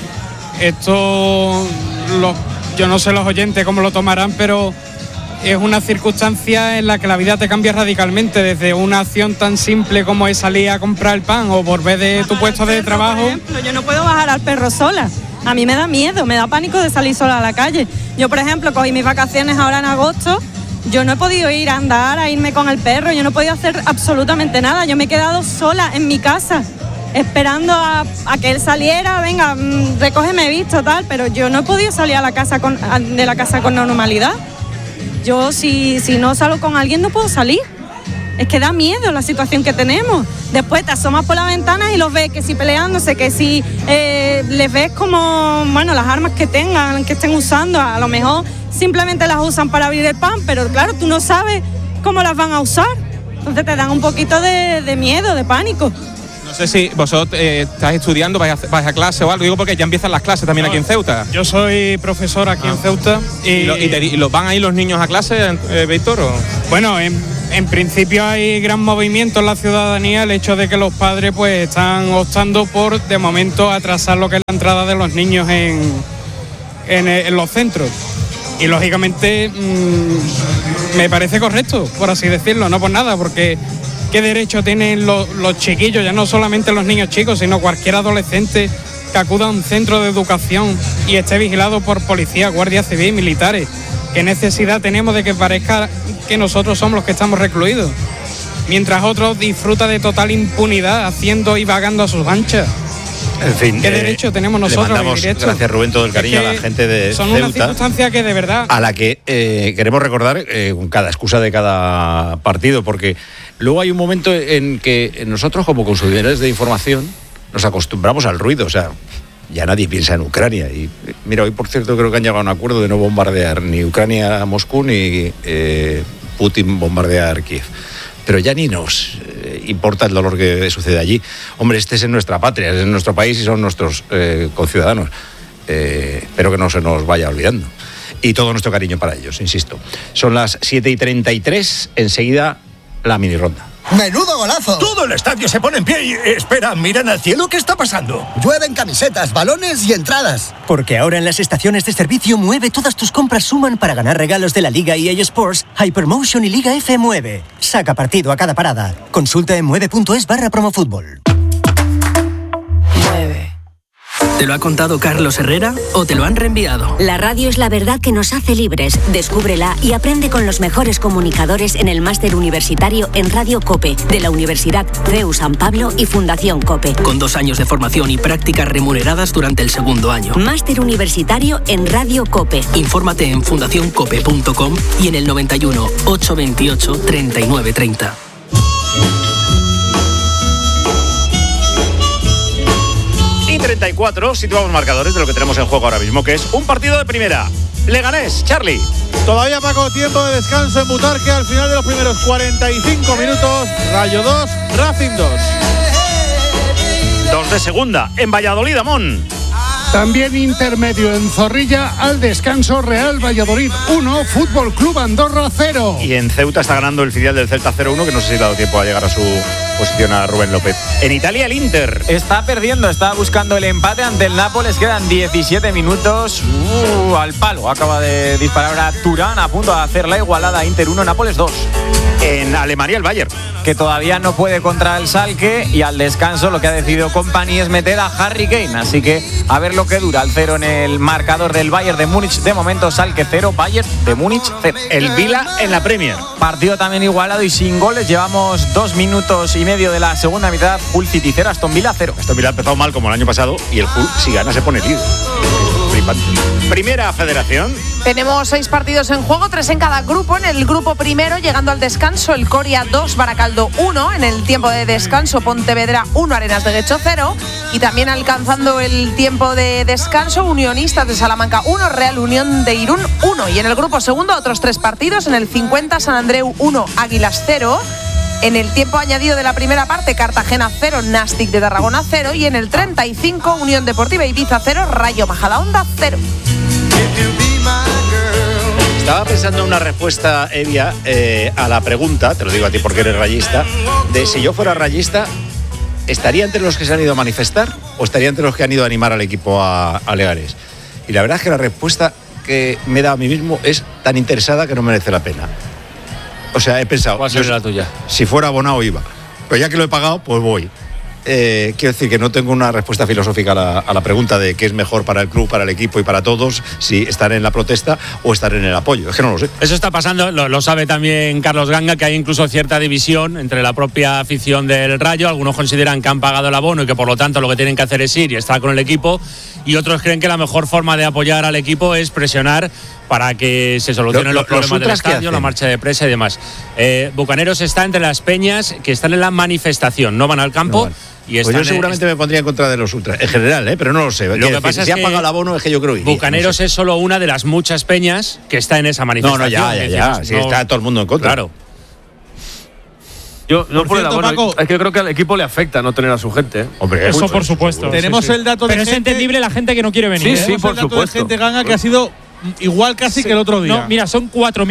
Esto, yo no sé los oyentes cómo lo tomarán, pero es una circunstancia en la que la vida te cambia radicalmente, desde una acción tan simple como es salir a comprar el pan o volver de tu puesto de trabajo. Por ejemplo, yo no puedo bajar al perro sola. A mí me da miedo, me da pánico de salir sola a la calle. Yo, por ejemplo, cogí mis vacaciones ahora en agosto. Yo no he podido ir a andar, a irme con el perro, yo no he podido hacer absolutamente nada. Yo me he quedado sola en mi casa, esperando a que él saliera, venga, recógeme visto, tal, pero yo no he podido salir de la casa con normalidad. Yo si no salgo con alguien no puedo salir. Es que da miedo la situación que tenemos. Después te asomas por la ventana y los ves que si peleándose, que si les ves como, bueno, las armas que tengan, que estén usando, a lo mejor simplemente las usan para abrir el pan, pero claro, tú no sabes cómo las van a usar. Entonces te dan un poquito de miedo, de pánico. No sé si vosotros estáis estudiando, vais a clase o algo. Digo porque ya empiezan las clases también aquí en Ceuta. Yo soy profesor aquí en Ceuta. ¿Y los van ahí los niños a clase, Víctor? Bueno, en principio hay gran movimiento en la ciudadanía, el hecho de que los padres pues están optando por, de momento, atrasar lo que es la entrada de los niños en los centros. Y lógicamente me parece correcto, por así decirlo, no por nada, porque ¿qué derecho tienen los chiquillos, ya no solamente los niños chicos, sino cualquier adolescente que acuda a un centro de educación y esté vigilado por policía, guardia civil, militares? ¿Qué necesidad tenemos de que parezca que nosotros somos los que estamos recluidos? Mientras otros disfrutan de total impunidad haciendo y vagando a sus anchas. En fin, ¿qué derecho tenemos nosotros le mandamos, a vivir esto? Gracias, Rubén, todo el cariño a la gente de son Ceuta. Son una circunstancia que de verdad... A la que queremos recordar con cada excusa de cada partido, porque luego hay un momento en que nosotros, como consumidores de información, nos acostumbramos al ruido, o sea... Ya nadie piensa en Ucrania. Y mira, hoy por cierto creo que han llegado a un acuerdo de no bombardear ni Ucrania a Moscú ni Putin bombardear Kiev. Pero ya ni nos importa el dolor que sucede allí. Hombre, este es en nuestra patria, es en nuestro país y son nuestros conciudadanos. Espero que no se nos vaya olvidando. Y todo nuestro cariño para ellos, insisto. Son las 7:33, enseguida la mini ronda. ¡Menudo golazo! Todo el estadio se pone en pie y... Espera, miran al cielo, ¿qué está pasando? Llueven camisetas, balones y entradas. Porque ahora en las estaciones de servicio Mueve todas tus compras suman para ganar regalos de la Liga EA Sports, Hypermotion y Liga F Mueve. Saca partido a cada parada. Consulta en mueve.es/promofutbol. ¿Te lo ha contado Carlos Herrera o te lo han reenviado? La radio es la verdad que nos hace libres. Descúbrela y aprende con los mejores comunicadores en el máster universitario en Radio COPE de la Universidad CEU San Pablo y Fundación COPE. Con 2 años de formación y prácticas remuneradas durante el segundo año. Máster universitario en Radio COPE. Infórmate en fundacioncope.com y en el 91 828 3930. Y 34, situamos marcadores de lo que tenemos en juego ahora mismo, que es un partido de primera. Leganés, Charlie. Todavía, Paco, tiempo de descanso en Butarque al final de los primeros 45 minutos. Rayo 2, Racing 2. 2 de segunda, en Valladolid, Amón. También intermedio en Zorrilla, al descanso, Real Valladolid 1, Fútbol Club Andorra 0. Y en Ceuta está ganando el filial del Celta 0-1, que no sé si le ha dado tiempo a llegar a su posición a Rubén López. En Italia, el Inter. Está perdiendo, está buscando el empate ante el Nápoles. Quedan 17 minutos. Al palo. Acaba de disparar ahora Turán, a punto de hacer la igualada. Inter 1, Nápoles 2. En Alemania, el Bayern, que todavía no puede contra el Schalke, y al descanso lo que ha decidido Kompany es meter a Harry Kane, así que a ver lo que dura el 0 en el marcador del Bayern de Múnich. De momento Schalke 0, Bayern de Múnich 0. El Vila en la Premier, partido también igualado y sin goles. Llevamos 2 minutos y medio de la segunda mitad. Hull City 0, Aston Villa 0. Aston Villa ha empezado mal como el año pasado y el Hull, si gana, se pone líder. Primera Federación. Tenemos 6 partidos en juego, 3 en cada grupo. En el grupo primero, llegando al descanso, el Coria 2, Baracaldo 1. En el tiempo de descanso, Pontevedra 1, Arenas de Guecho 0. Y también alcanzando el tiempo de descanso, Unionistas de Salamanca 1, Real Unión de Irún 1. Y en el grupo segundo, otros 3 partidos. En el 50, San Andreu 1, Águilas 0. En el tiempo añadido de la primera parte, Cartagena 0, Nastic de Tarragona 0. Y en el 35, Unión Deportiva Ibiza 0, Rayo Majadahonda 0. Estaba pensando en una respuesta, Evia, a la pregunta, te lo digo a ti porque eres rayista, de si yo fuera rayista, ¿estaría entre los que se han ido a manifestar o estaría entre los que han ido a animar al equipo a Legares? Y la verdad es que la respuesta que me da a mí mismo es tan interesada que no merece la pena. O sea, he pensado, ¿cuál sería la tuya? Si fuera abonado iba, pero ya que lo he pagado, pues voy. Quiero decir que no tengo una respuesta filosófica a la pregunta de qué es mejor para el club, para el equipo y para todos, si estar en la protesta o estar en el apoyo. Es que no lo sé. Eso está pasando, lo sabe también Carlos Ganga, que hay incluso cierta división entre la propia afición del Rayo. Algunos consideran que han pagado el abono y que por lo tanto lo que tienen que hacer es ir y estar con el equipo, y otros creen que la mejor forma de apoyar al equipo es presionar para que se solucionen los problemas del estadio, la marcha de prensa y demás. Bucaneros está entre las peñas que están en la manifestación, no van al campo. Y pues yo seguramente me pondría en contra de los ultras, en general, pero no lo sé. Lo que pasa es que si ha pagado el abono es que yo creo que Bucaneros no sé. Es solo una de las muchas peñas que está en esa manifestación. No, ya. Si está todo el mundo en contra. Claro. Yo no por el cierto, abono, Paco, es que creo que al equipo le afecta no tener a su gente. ¿eh? Hombre, eso por supuesto. Tenemos el dato de Pero gente, es entendible la gente que no quiere venir. Sí, por supuesto. de gente ganga que ha sido igual casi que el otro día. No, mira, son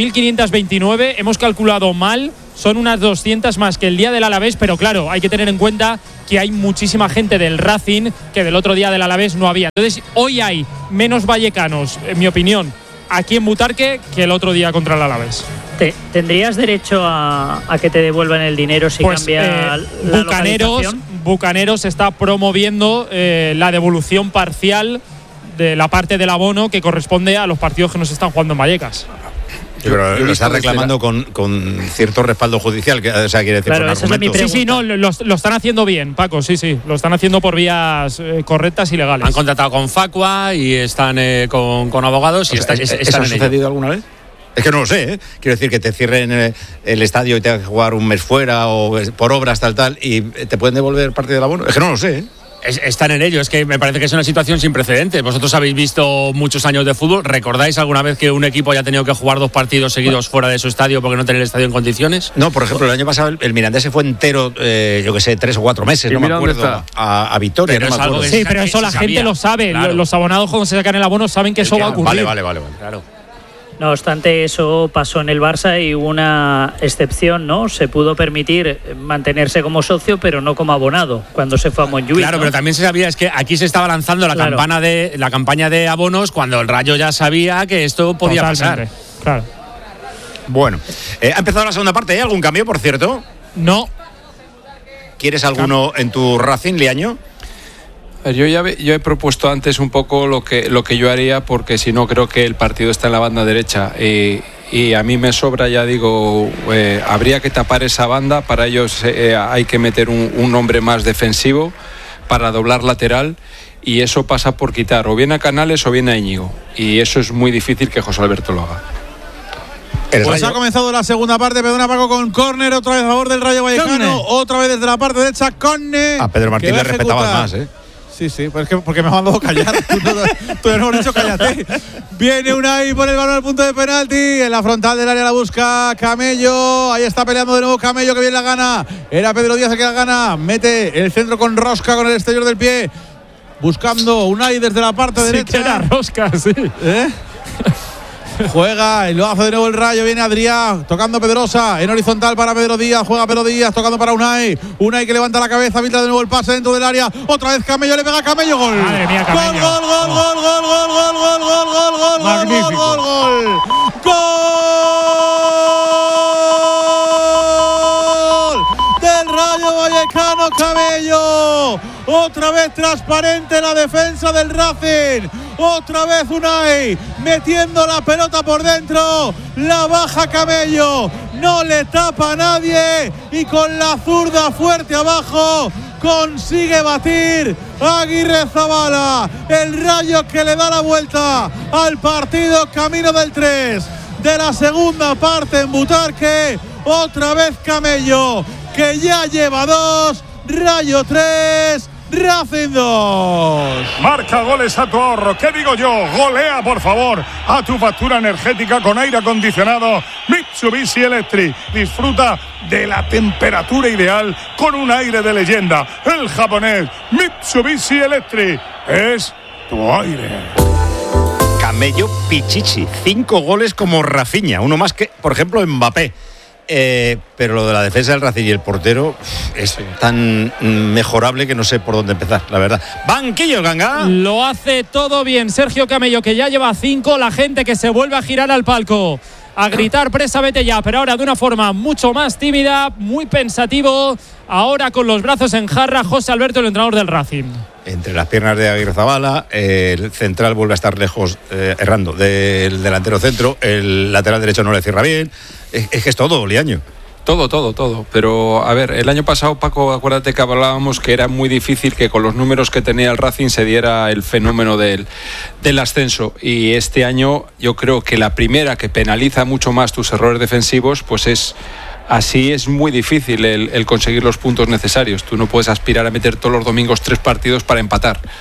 4.529. Hemos calculado mal. Son unas 200 más que el día del Alavés, pero claro, hay que tener en cuenta que hay muchísima gente del Racing que del otro día del Alavés no había. Entonces, hoy hay menos vallecanos, en mi opinión, aquí en Butarque que el otro día contra el Alavés. ¿Tendrías derecho a que te devuelvan el dinero si cambia la localización? Bucaneros está promoviendo la devolución parcial de la parte del abono que corresponde a los partidos que nos están jugando en Vallecas. Sí, pero lo está reclamando con cierto respaldo judicial, o sea, quiere decir, claro, con argumentos. Sí, no, lo están haciendo bien, Paco, sí, lo están haciendo por vías correctas y legales. Han contratado con Facua y están con abogados y O sea, están ¿eso ha en ello. sucedido alguna vez? Es que no lo sé, ¿eh? Quiero decir que te cierren el estadio y te hagas jugar un mes fuera o por obras tal y te pueden devolver parte del abono. Es que no lo sé, ¿eh? Están en ello, es que me parece que es una situación sin precedentes. Vosotros habéis visto muchos años de fútbol. ¿Recordáis alguna vez que un equipo haya tenido que jugar 2 partidos seguidos fuera de su estadio porque no tenía el estadio en condiciones? No, por ejemplo, el año pasado el Mirandés se fue entero, yo que sé, 3 o 4 meses, no me acuerdo, a Vitoria. Pero no me acuerdo. Sí, pero eso la gente lo sabe. Claro. Los abonados cuando se sacan el abono saben que eso va a ocurrir. Vale. Claro. No obstante, eso pasó en el Barça y hubo una excepción, ¿no? Se pudo permitir mantenerse como socio, pero no como abonado, cuando se fue a Montjuïc. Claro, ¿no? pero también se sabía, es que aquí se estaba lanzando la campaña de abonos cuando el Rayo ya sabía que esto podía pasar. Claro. Bueno, ha empezado la segunda parte, ¿hay algún cambio, por cierto? No. ¿Quieres alguno en tu Racing, Liaño? Yo he propuesto antes un poco lo que yo haría, porque si no creo que el partido está en la banda derecha y a mí me sobra, ya digo, habría que tapar esa banda. Para ellos hay que meter un hombre más defensivo para doblar lateral, y eso pasa por quitar o bien a Canales o bien a Íñigo, y eso es muy difícil que José Alberto lo haga. Pues ha comenzado la segunda parte, perdona Paco, con córner, otra vez a favor del Rayo Vallecano, otra vez desde la parte derecha, córner. A Pedro Martín le respetabas más, ¿eh? Sí, pues porque me ha mandado callar. Tú no has dicho cállate. Viene Unai por el balón al punto de penalti. En la frontal del área la busca Camello. Ahí está peleando de nuevo Camello, que bien la gana. Era Pedro Díaz el que la gana. Mete el centro con rosca con el exterior del pie. Buscando Unai desde la parte derecha. Que era rosca, sí. Juega y lo hace de nuevo el Rayo. Viene Adrián tocando Pedrosa en horizontal para Pedro Díaz. Juega Pedro Díaz tocando para Unai. Unai que levanta la cabeza, filtra de nuevo el pase dentro del área. Otra vez Camello, le pega a Camello. Gol. Madre mía, Camello. Gol. Magnífico. Del Rayo Vallecano, Camello. Otra vez transparente la defensa del Racing. Otra vez Unai metiendo la pelota por dentro. La baja Camello. No le tapa a nadie. Y con la zurda fuerte abajo consigue batir a Aguirrezabala. El Rayo que le da la vuelta al partido, camino del 3 de la segunda parte en Butarque. Otra vez Camello, que ya lleva 2. Rayo 3, Racing 2. Marca goles a tu ahorro. ¿Qué digo yo? Golea, por favor, a tu factura energética con aire acondicionado Mitsubishi Electric. Disfruta de la temperatura ideal con un aire de leyenda. El japonés Mitsubishi Electric es tu aire. Camello Pichichi, 5 goles como Rafinha, uno más que, por ejemplo, Mbappé. Pero lo de la defensa del Racing y el portero es tan mejorable que no sé por dónde empezar, la verdad. Banquillo el Ganga. Lo hace todo bien Sergio Camello, que ya lleva 5. La gente que se vuelve a girar al palco, a gritar presa, vete ya, pero ahora de una forma mucho más tímida, muy pensativo. Ahora con los brazos en jarra, José Alberto, el entrenador del Racing. Entre las piernas de Aguirrezabala, el central vuelve a estar lejos, errando del delantero centro, el lateral derecho no le cierra bien. Es que es todo, Liaño. Todo. Pero, a ver, el año pasado, Paco, acuérdate que hablábamos que era muy difícil que con los números que tenía el Racing se diera el fenómeno del ascenso. Y este año yo creo que la primera que penaliza mucho más tus errores defensivos, pues es... Así es muy difícil el conseguir los puntos necesarios. Tú no puedes aspirar a meter todos los domingos 3 partidos para empatar.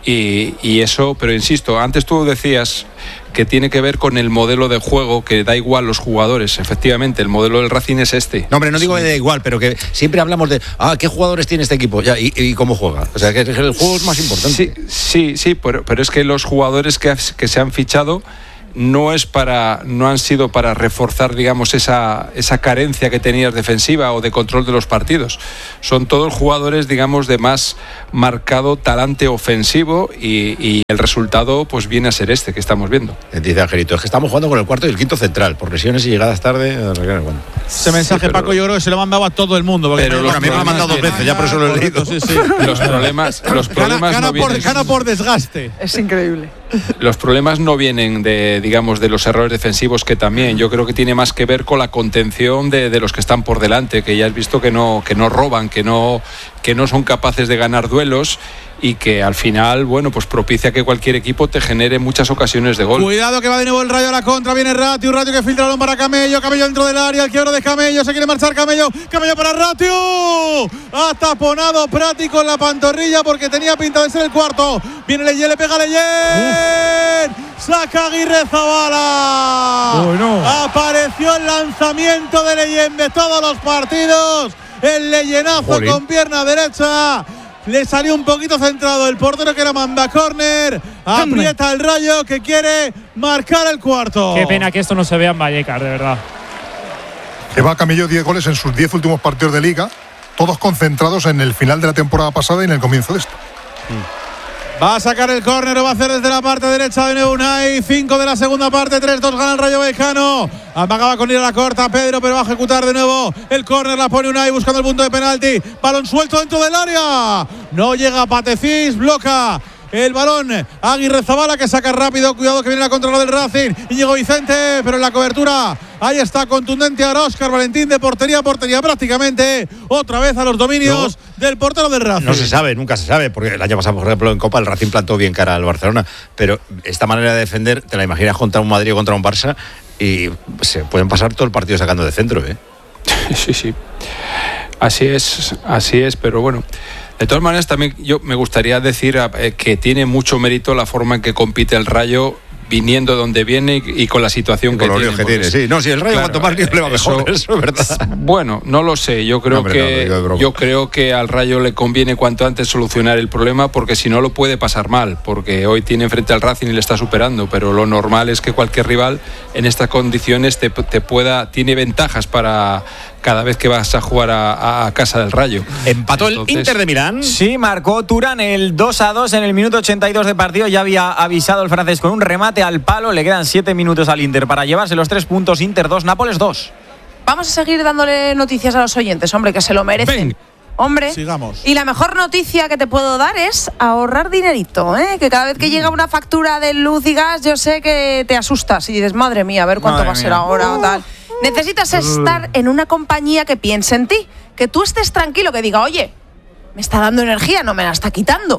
Y eso, pero insisto, antes tú decías que tiene que ver con el modelo de juego, que da igual los jugadores. Efectivamente, el modelo del Racing es este. No, hombre, no digo que da igual, pero que siempre hablamos de ¿qué jugadores tiene este equipo? Ya, y cómo juega. O sea, que el juego es más importante. Sí, pero es que los jugadores que se han fichado no han sido para reforzar, digamos, esa carencia que tenías defensiva o de control de los partidos. Son todos jugadores, digamos, de más marcado talante ofensivo y el resultado pues viene a ser este que estamos viendo. Dice Angelito, es que estamos jugando con el cuarto y el quinto central, por lesiones y llegadas tarde. Bueno. Ese mensaje, Paco, yo creo que se lo mandaba a todo el mundo. Pero a mí me lo han mandado 2 veces, ya por eso lo he leído. Sí. Los problemas gana por desgaste. Es increíble. Los problemas no vienen de los errores defensivos, que también yo creo que tiene más que ver con la contención de los que están por delante, que ya has visto que no roban, que no son capaces de ganar duelos y que al final, bueno, pues propicia que cualquier equipo te genere muchas ocasiones de gol. Cuidado que va de nuevo el Rayo a la contra, viene Ratio que filtra el balón para Camello dentro del área, el quiebro de Camello, se quiere marchar Camello para Ratio, ha taponado Prático en la pantorrilla porque tenía pinta de ser el cuarto, viene Leyen, le pega Leyen, saca Aguirre Zabala, apareció el lanzamiento de Leyen de todos los partidos, el Leyenazo con pierna derecha. Le salió un poquito centrado el portero que era manda córner. Aprieta el Rayo que quiere marcar el cuarto. Qué pena que esto no se vea en Vallecas, de verdad. Lleva Camello 10 goles en sus 10 últimos partidos de Liga, todos concentrados en el final de la temporada pasada y en el comienzo de esta. Va a sacar el córner, lo va a hacer desde la parte derecha de nuevo Unai. 5 de la segunda parte, 3-2 gana el Rayo Vallecano. Amagaba con ir a la corta Pedro, pero va a ejecutar de nuevo el córner, la pone Unai buscando el punto de penalti. Balón suelto dentro del área. No llega Patefis, bloca el balón Aguirre Zabala, que saca rápido, cuidado que viene la contra del Racing, Íñigo Vicente, pero en la cobertura ahí está contundente ahora Óscar Valentín, de portería a portería prácticamente, otra vez a los dominios del portero del Racing. No se sabe, nunca se sabe, porque el año pasado, por ejemplo, en Copa el Racing plantó bien cara al Barcelona, pero esta manera de defender, te la imaginas contra un Madrid o contra un Barça y se pueden pasar todo el partido sacando de centro, Sí. Así es, pero bueno. De todas maneras, también yo me gustaría decir que tiene mucho mérito la forma en que compite el Rayo, viniendo donde viene y con la situación que tiene. Sí, no, si el Rayo cuanto más líos le va mejor, eso es verdad. Bueno, no lo sé, yo creo que al Rayo le conviene cuanto antes solucionar el problema, porque si no lo puede pasar mal, porque hoy tiene enfrente al Racing y le está superando, pero lo normal es que cualquier rival en estas condiciones tiene ventajas para cada vez que vas a jugar a casa del Rayo. Empató el Inter de Milán. Sí, marcó Turán el 2-2 en el minuto 82 de partido. Ya había avisado el francés con un remate al palo. Le quedan 7 minutos al Inter para llevarse los 3 puntos. Inter 2, Nápoles 2. Vamos a seguir dándole noticias a los oyentes, hombre, que se lo merecen. Ven. Hombre, sigamos. Y la mejor noticia que te puedo dar es ahorrar dinerito, ¿eh? Que cada vez que llega una factura de luz y gas, yo sé que te asustas y dices, madre mía, a ver cuánto va a ser ahora o tal. Necesitas estar en una compañía que piense en ti, que tú estés tranquilo, que diga, oye, me está dando energía, no me la está quitando.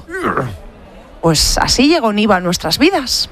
Pues así llegó Niva a nuestras vidas,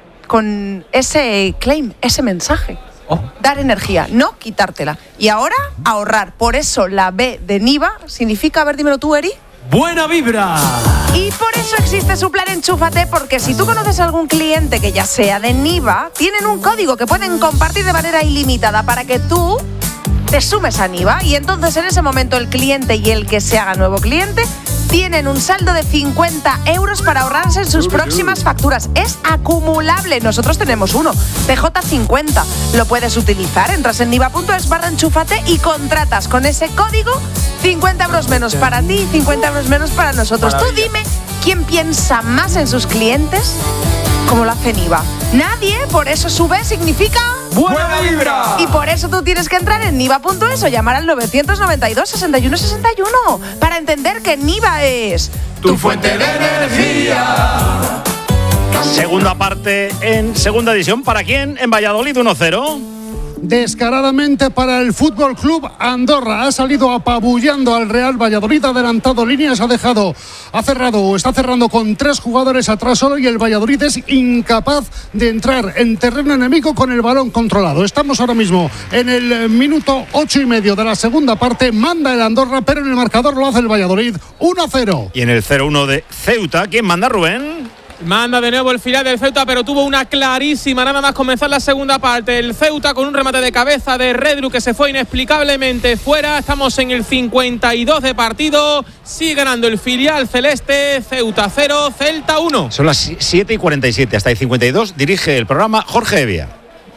con ese claim, ese mensaje. Dar energía, no quitártela. Y ahora, ahorrar. Por eso la B de Niva significa, a ver, dímelo tú, Eri. ¡Buena vibra! Y por eso existe su plan Enchúfate, porque si tú conoces a algún cliente que ya sea de Niva, tienen un código que pueden compartir de manera ilimitada para que tú te sumes a Niva, y entonces en ese momento el cliente y el que se haga nuevo cliente tienen un saldo de 50 euros para ahorrarse en sus próximas facturas. Es acumulable. Nosotros tenemos uno, PJ50. Lo puedes utilizar. Entras en niva.es/enchúfate y contratas con ese código 50 euros menos para ti y 50 euros menos para nosotros. Maravilla. Tú dime quién piensa más en sus clientes como lo hace Niva. Nadie. Por eso su B significa ¡buena vibra! Y por eso tú tienes que entrar en niva.es o llamar al 992 61 61 para entender que Niva es tu fuente de energía. Segunda parte en segunda edición. ¿Para quién? En Valladolid 1-0. descaradamente para el Fútbol Club Andorra. Ha salido apabullando al Real Valladolid, ha adelantado líneas, está cerrando con 3 jugadores atrás solo, y el Valladolid es incapaz de entrar en terreno enemigo con el balón controlado. Estamos ahora mismo en el minuto 8,5 de la segunda parte. Manda el Andorra, pero en el marcador lo hace el Valladolid 1-0. Y en el 0-1 de Ceuta, ¿quién manda, Rubén? Manda de nuevo el filial del Ceuta, pero tuvo una clarísima nada más comenzar la segunda parte. El Ceuta con un remate de cabeza de Redru que se fue inexplicablemente fuera. Estamos en el 52 de partido. Sigue ganando el filial celeste. Ceuta 0, Celta 1. Son las 7:47. Hasta el 52 dirige el programa Jorge Evia.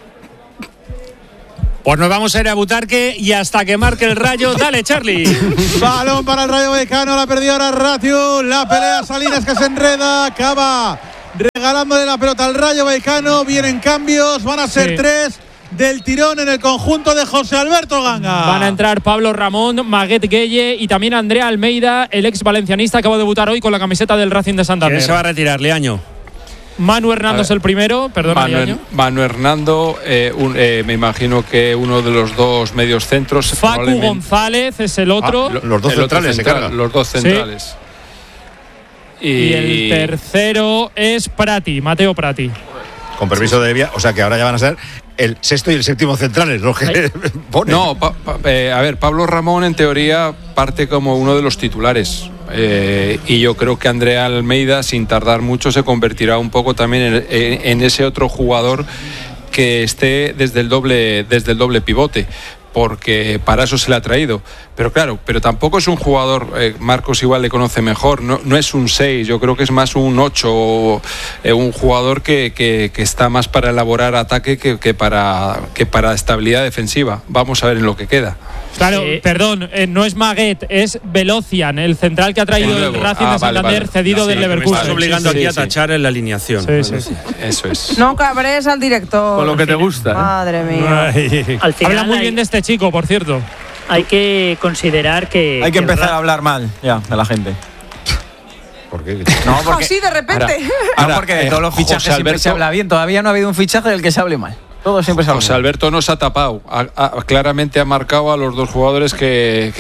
Pues nos vamos a ir a Butarque y hasta que marque el Rayo. Dale, Charlie. Balón para el Rayo Vallecano, la perdió ahora Ratio, la pelea Salinas que se enreda, acaba regalándole la pelota al Rayo Vallecano. Vienen cambios, van a ser 3 del tirón en el conjunto de José Alberto Ganga. Van a entrar Pablo Ramón, Maguet Gueye y también Andrea Almeida, el ex valencianista, acaba de debutar hoy con la camiseta del Racing de Santander. ¿Quién se va a retirar, Leaño? Manu Hernando es el primero, perdona. Manu Hernando, me imagino que uno de los 2 medios centros. Facu González es el otro. Los 2 centrales se cargan. Los 2 centrales. Sí. Y el tercero es Prati, Mateo Prati. Con permiso de Evia, o sea que ahora ya van a ser el sexto y el séptimo centrales, los que ponen. No, a ver, Pablo Ramón en teoría parte como uno de los titulares. Y yo creo que Andrea Almeida, sin tardar mucho, se convertirá un poco también en ese otro jugador que esté desde el doble pivote, porque para eso se le ha traído. Pero claro, tampoco es un jugador, Marcos igual le conoce mejor, no es un 6, yo creo que es más un 8, un jugador que está más para elaborar ataque que para estabilidad defensiva. Vamos a ver en lo que queda. Claro, perdón, no es Maguet, es Velocian, el central que ha traído el Racing de Santander, cedido del Leverkusen. Me estás obligando aquí a tachar en la alineación. Sí. Eso es. No cabres al director. Con lo que te gusta. Madre mía. Al final habla muy bien de este chico, por cierto. Hay que considerar que... Hay que empezar a hablar mal ya de la gente. ¿Por qué? No, porque, así de repente. ahora, porque de todos los fichajes siempre se habla bien. Todavía no ha habido un fichaje del que se hable mal. Todo siempre se habla José Alberto no se ha tapado. Claramente ha marcado a los 2 jugadores que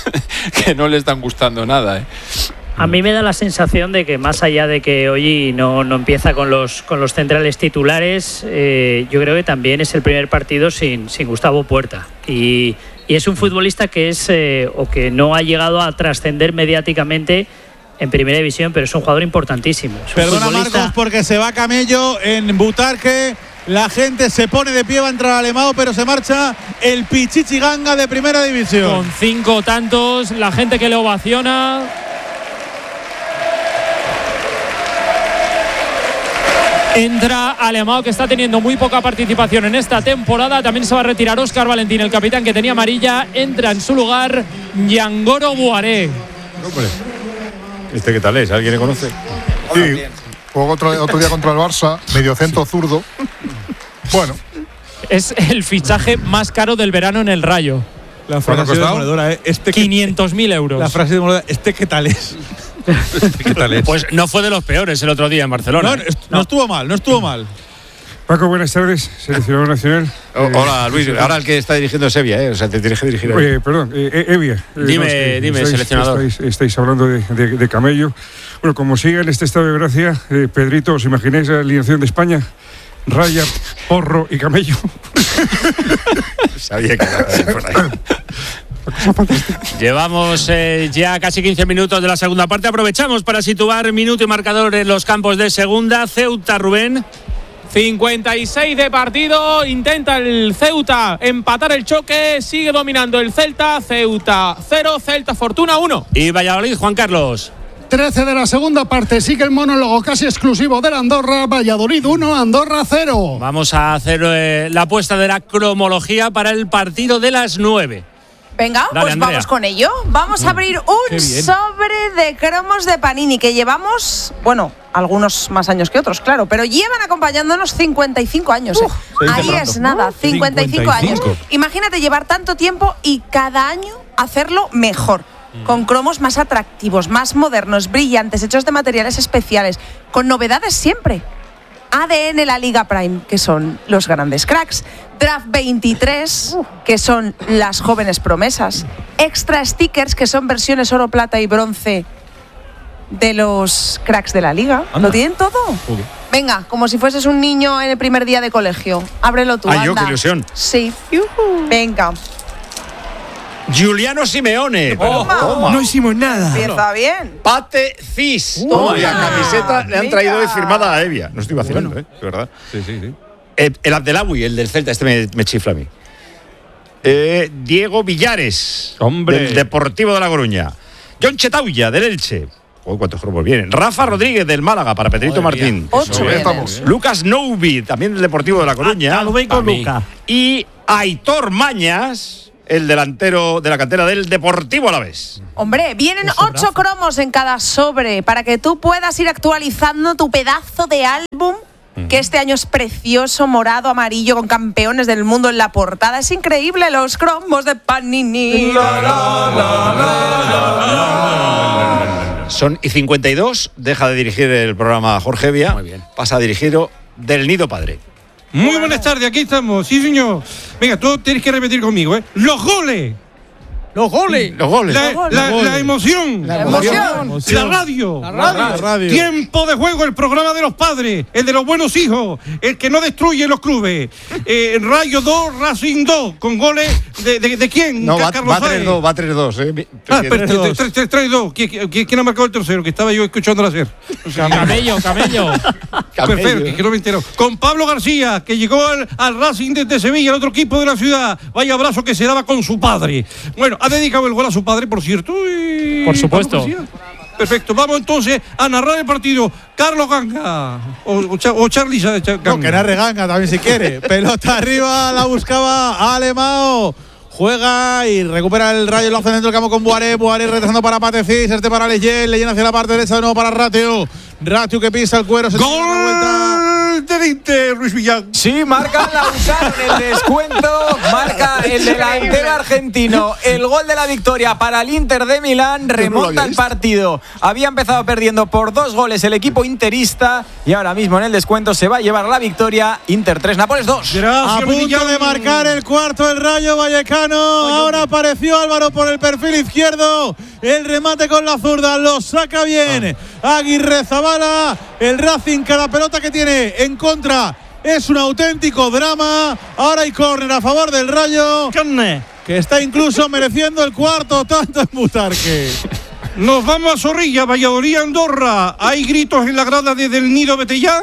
no les están gustando nada. A mí me da la sensación de que más allá de que hoy no empieza con los centrales titulares, yo creo que también es el primer partido sin Gustavo Puerta. Y es un futbolista que es o que no ha llegado a trascender mediáticamente en primera división, pero es un jugador importantísimo. Perdona, Marcos, porque se va Camello en Butarque. La gente se pone de pie, va a entrar Alemão, pero se marcha el Pichichi Ganga de primera división. Con 5 tantos, la gente que le ovaciona. Entra Alemão, que está teniendo muy poca participación en esta temporada. También se va a retirar Óscar Valentín, el capitán que tenía amarilla. Entra en su lugar Yangoro Buaré. Hombre, ¿este qué tal es? ¿Alguien le conoce? Sí, jugó otro día contra el Barça, mediocentro zurdo. Bueno. Es el fichaje más caro del verano en el Rayo. La frase demoledora, 500.000 euros. La frase demoledora, ¿qué tal es? ¿Qué tal es? Pues no fue de los peores el otro día en Barcelona. No estuvo mal. Paco, buenas tardes, seleccionador nacional. Hola, Luis. Ahora el que está dirigiendo es Evia, o sea, te tienes que dirigir a perdón, Evia. Dime, seleccionador. Estáis hablando de Camello. Bueno, como siga en este estado de gracia, Pedrito, ¿os imagináis la alineación de España? Raya, Porro y Camello. Sabía que era por ahí. Llevamos ya casi 15 minutos de la segunda parte. Aprovechamos para situar minuto y marcador en los campos de segunda. Ceuta, Rubén. 56 de partido, intenta el Ceuta empatar el choque, sigue dominando el Celta. Ceuta 0, Celta Fortuna 1. Y Valladolid, Juan Carlos. 13 de la segunda parte, sigue el monólogo casi exclusivo del Andorra. Valladolid 1, Andorra 0. Vamos a hacer la apuesta de la cromología para el partido de las 9. Venga, dale, pues Andrea. Vamos con ello. Vamos a abrir un sobre de cromos de Panini que llevamos, bueno, algunos más años que otros, claro, pero llevan acompañándonos 55 años. Ahí es nada, 55 años. Imagínate llevar tanto tiempo y cada año hacerlo mejor. Con cromos más atractivos, más modernos, brillantes, hechos de materiales especiales, con novedades siempre. ADN La Liga Prime, que son los grandes cracks. Draft 23, que son las jóvenes promesas. Extra stickers, que son versiones oro, plata y bronce de los cracks de la liga. ¿Lo tienen todo? Venga, como si fueses un niño en el primer día de colegio. Ábrelo tú, Ay, yo, anda. qué ilusión. Sí. Venga. Giuliano Simeone. Toma. No hicimos nada. Empieza bien. Pate Cis. Toma. Y la camiseta le han Mira. traído hoy firmada a Evia. No estoy vacilando, de verdad. Sí, sí, sí. El Abdelawi, el del Celta, me chifla a mí. Diego Villares, Hombre. del Deportivo de La Coruña. John Chetauya, del Elche. ¿Cuántos cromos vienen? Rafa Rodríguez, del Málaga, para Pedrito Martín. 8 Lucas Noubi, también del Deportivo de La Coruña. Luca. Y Aitor Mañas, el delantero de la cantera del Deportivo Alavés. Hombre, vienen 8 cromos en cada sobre para que tú puedas ir actualizando tu pedazo de álbum, que este año es precioso, morado, amarillo, con campeones del mundo en la portada. Es increíble los cromos de Panini. Son y 52, deja de dirigir el programa Jorge Evia, pasa a dirigirlo del Nido Padre. Muy buenas tardes, aquí estamos. Sí, señor. Venga, tú tienes que repetir conmigo, ¿eh? ¡Los goles! Los goles. Los goles. La emoción. La emoción. La radio. La radio. Tiempo de juego, el programa de los padres, el de los buenos hijos, el que no destruye los clubes. Rayo 2, Racing 2, con goles de quién? No, va Carlos Sáenz. 3-2, va 3-2. Ah, 3-2. ¿Quién ha marcado el tercero? Que estaba yo escuchando la SER. Camello. Perfecto, que no me entero. Con Pablo García, que llegó al Racing desde Sevilla, el otro equipo de la ciudad. Vaya abrazo que se daba con su padre. Bueno, ha dedicado el gol a su padre, por cierto. Por supuesto. Perfecto, vamos entonces a narrar el partido. Carlos Ganga o Charlie Ganga. No, que narre Ganga también si quiere. Pelota arriba, la buscaba Alemao. Juega y recupera el Rayo, lo hace dentro del campo con Boaré. Boaré retrasando para Patecís, para Leyen, Leyen hacia la parte derecha de nuevo para Ratiu. Ratiu que pisa el cuero, se toma una vuelta. Del Inter, Luis Villán. Sí, marca Lautaro en el descuento, marca el delantero argentino. El gol de la victoria para el Inter de Milán, remonta el partido. Había empezado perdiendo por 2 goles el equipo interista y ahora mismo en el descuento se va a llevar la victoria. Inter 3, Nápoles 2. A punto de marcar el cuarto el Rayo Vallecano. Ahora apareció Álvaro por el perfil izquierdo. El remate con la zurda lo saca bien Aguirrezabala. El Racing, cada pelota que tiene en contra es un auténtico drama. Ahora hay córner a favor del Rayo, que está incluso mereciendo el cuarto tanto en Butarque. Nos vamos a Zorrilla, Valladolid, Andorra. ¿Hay gritos en la grada desde el Nido Betellá?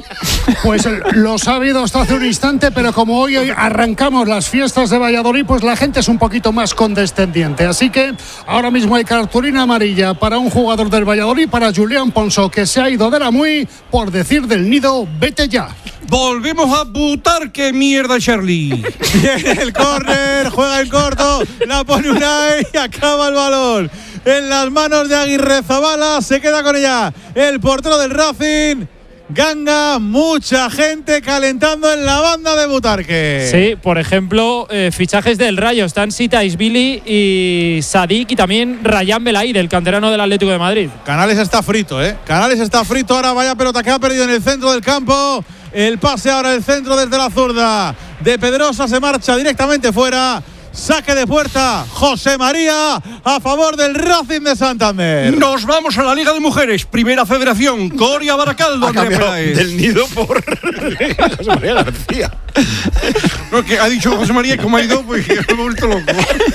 Pues los ha habido hasta hace un instante, pero como hoy arrancamos las fiestas de Valladolid, pues la gente es un poquito más condescendiente. Así que ahora mismo hay cartulina amarilla para un jugador del Valladolid, para Julián Ponso, que se ha ido de la muy por decir del Nido, vete ya. Volvemos a Butarque, mierda, Charlie. Viene el córner, juega en corto, la pone Unai y acaba el balón en las manos de Aguirrezabala. Se queda con ella el portero del Racing. Ganga, mucha gente calentando en la banda de Butarque. Sí, por ejemplo, fichajes del Rayo. Están Sitaisvili y Sadik y también Rayán Belaí, del canterano del Atlético de Madrid. Canales está frito, Canales está frito. Ahora vaya pelota que ha perdido en el centro del campo. El pase ahora del centro desde la zurda de Pedrosa, se marcha directamente fuera. Saque de puerta, José María a favor del Racing de Santander. Nos vamos a la Liga de Mujeres, Primera Federación, Coria Baracaldo. Del Nido por José María García. No, que ha dicho José María, como ha ido, pues me he vuelto loco.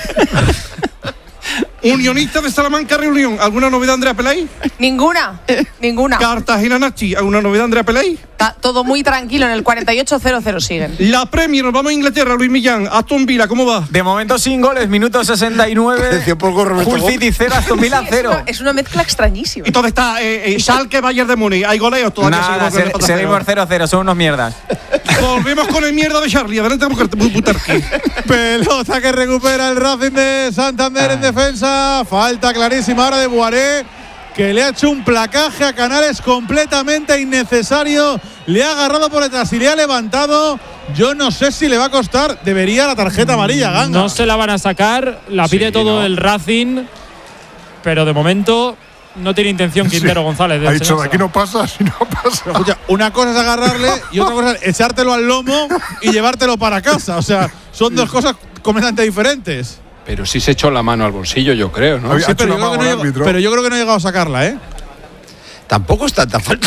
Unionista de Salamanca, Reunión. ¿Alguna novedad, Andrea Pelay? Ninguna. Cartagena Nachi. ¿Alguna novedad, Andrea Pelay? Está todo muy tranquilo, en el 48-0-0 siguen. La Premier, nos vamos a Inglaterra, Luis Millán. Aston Villa, ¿cómo va? De momento sin goles, minuto 69. Hull City 0, Aston Villa 0. Es una mezcla extrañísima. Y todo está Schalke, Bayern de Múnich. ¿Hay goleos todavía? Nada, seguimos 0-0, son unos mierdas. Volvemos con el mierda de Charlie. Adelante, Butarque. Pelota que recupera el Racing de Santander en defensa. Falta clarísima ahora de Boaré, que le ha hecho un placaje a Canales completamente innecesario. Le ha agarrado por detrás y le ha levantado. Yo no sé si le va a costar. Debería la tarjeta amarilla, Ganga. No se la van a sacar. La pide todo el Racing. Pero de momento no tiene intención Quintero González. Ha dicho, de aquí no pasa, si no pasa. Pero, escucha, una cosa es agarrarle y otra cosa es echártelo al lomo y llevártelo para casa. O sea, son dos cosas completamente diferentes. Pero sí se echó la mano al bolsillo, yo creo, ¿no? Sí, pero yo creo que no ha llegado a sacarla, ¿eh? Tampoco es tanta falta.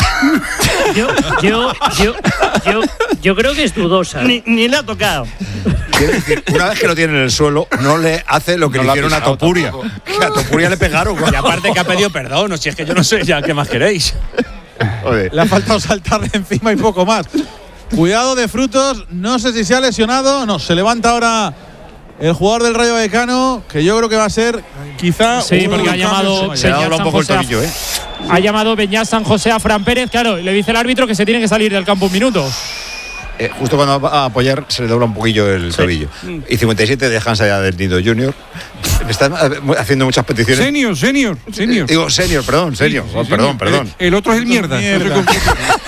Yo creo que es dudosa. Ni le ha tocado. Quiero decir, una vez que lo tiene en el suelo, no le hace lo que le hicieron a Topuria. Que a Topuria le pegaron. Y aparte que ha pedido perdón, o si es que yo no sé ya qué más queréis. Le ha faltado saltarle encima y poco más. Cuidado de Frutos, no sé si se ha lesionado. No, se levanta ahora el jugador del Rayo Vallecano, que yo creo que va a ser quizá. Sí, porque ha llamado Ha llamado Beñat San José a Fran Pérez, claro, le dice el árbitro que se tiene que salir del campo un minuto. Justo cuando va a apoyar se le dobla un poquillo el tobillo. Y 57 de Hansa ya del Nido Junior. Me están haciendo muchas peticiones. Senior. Digo, senior. Perdón. El otro es el mierda.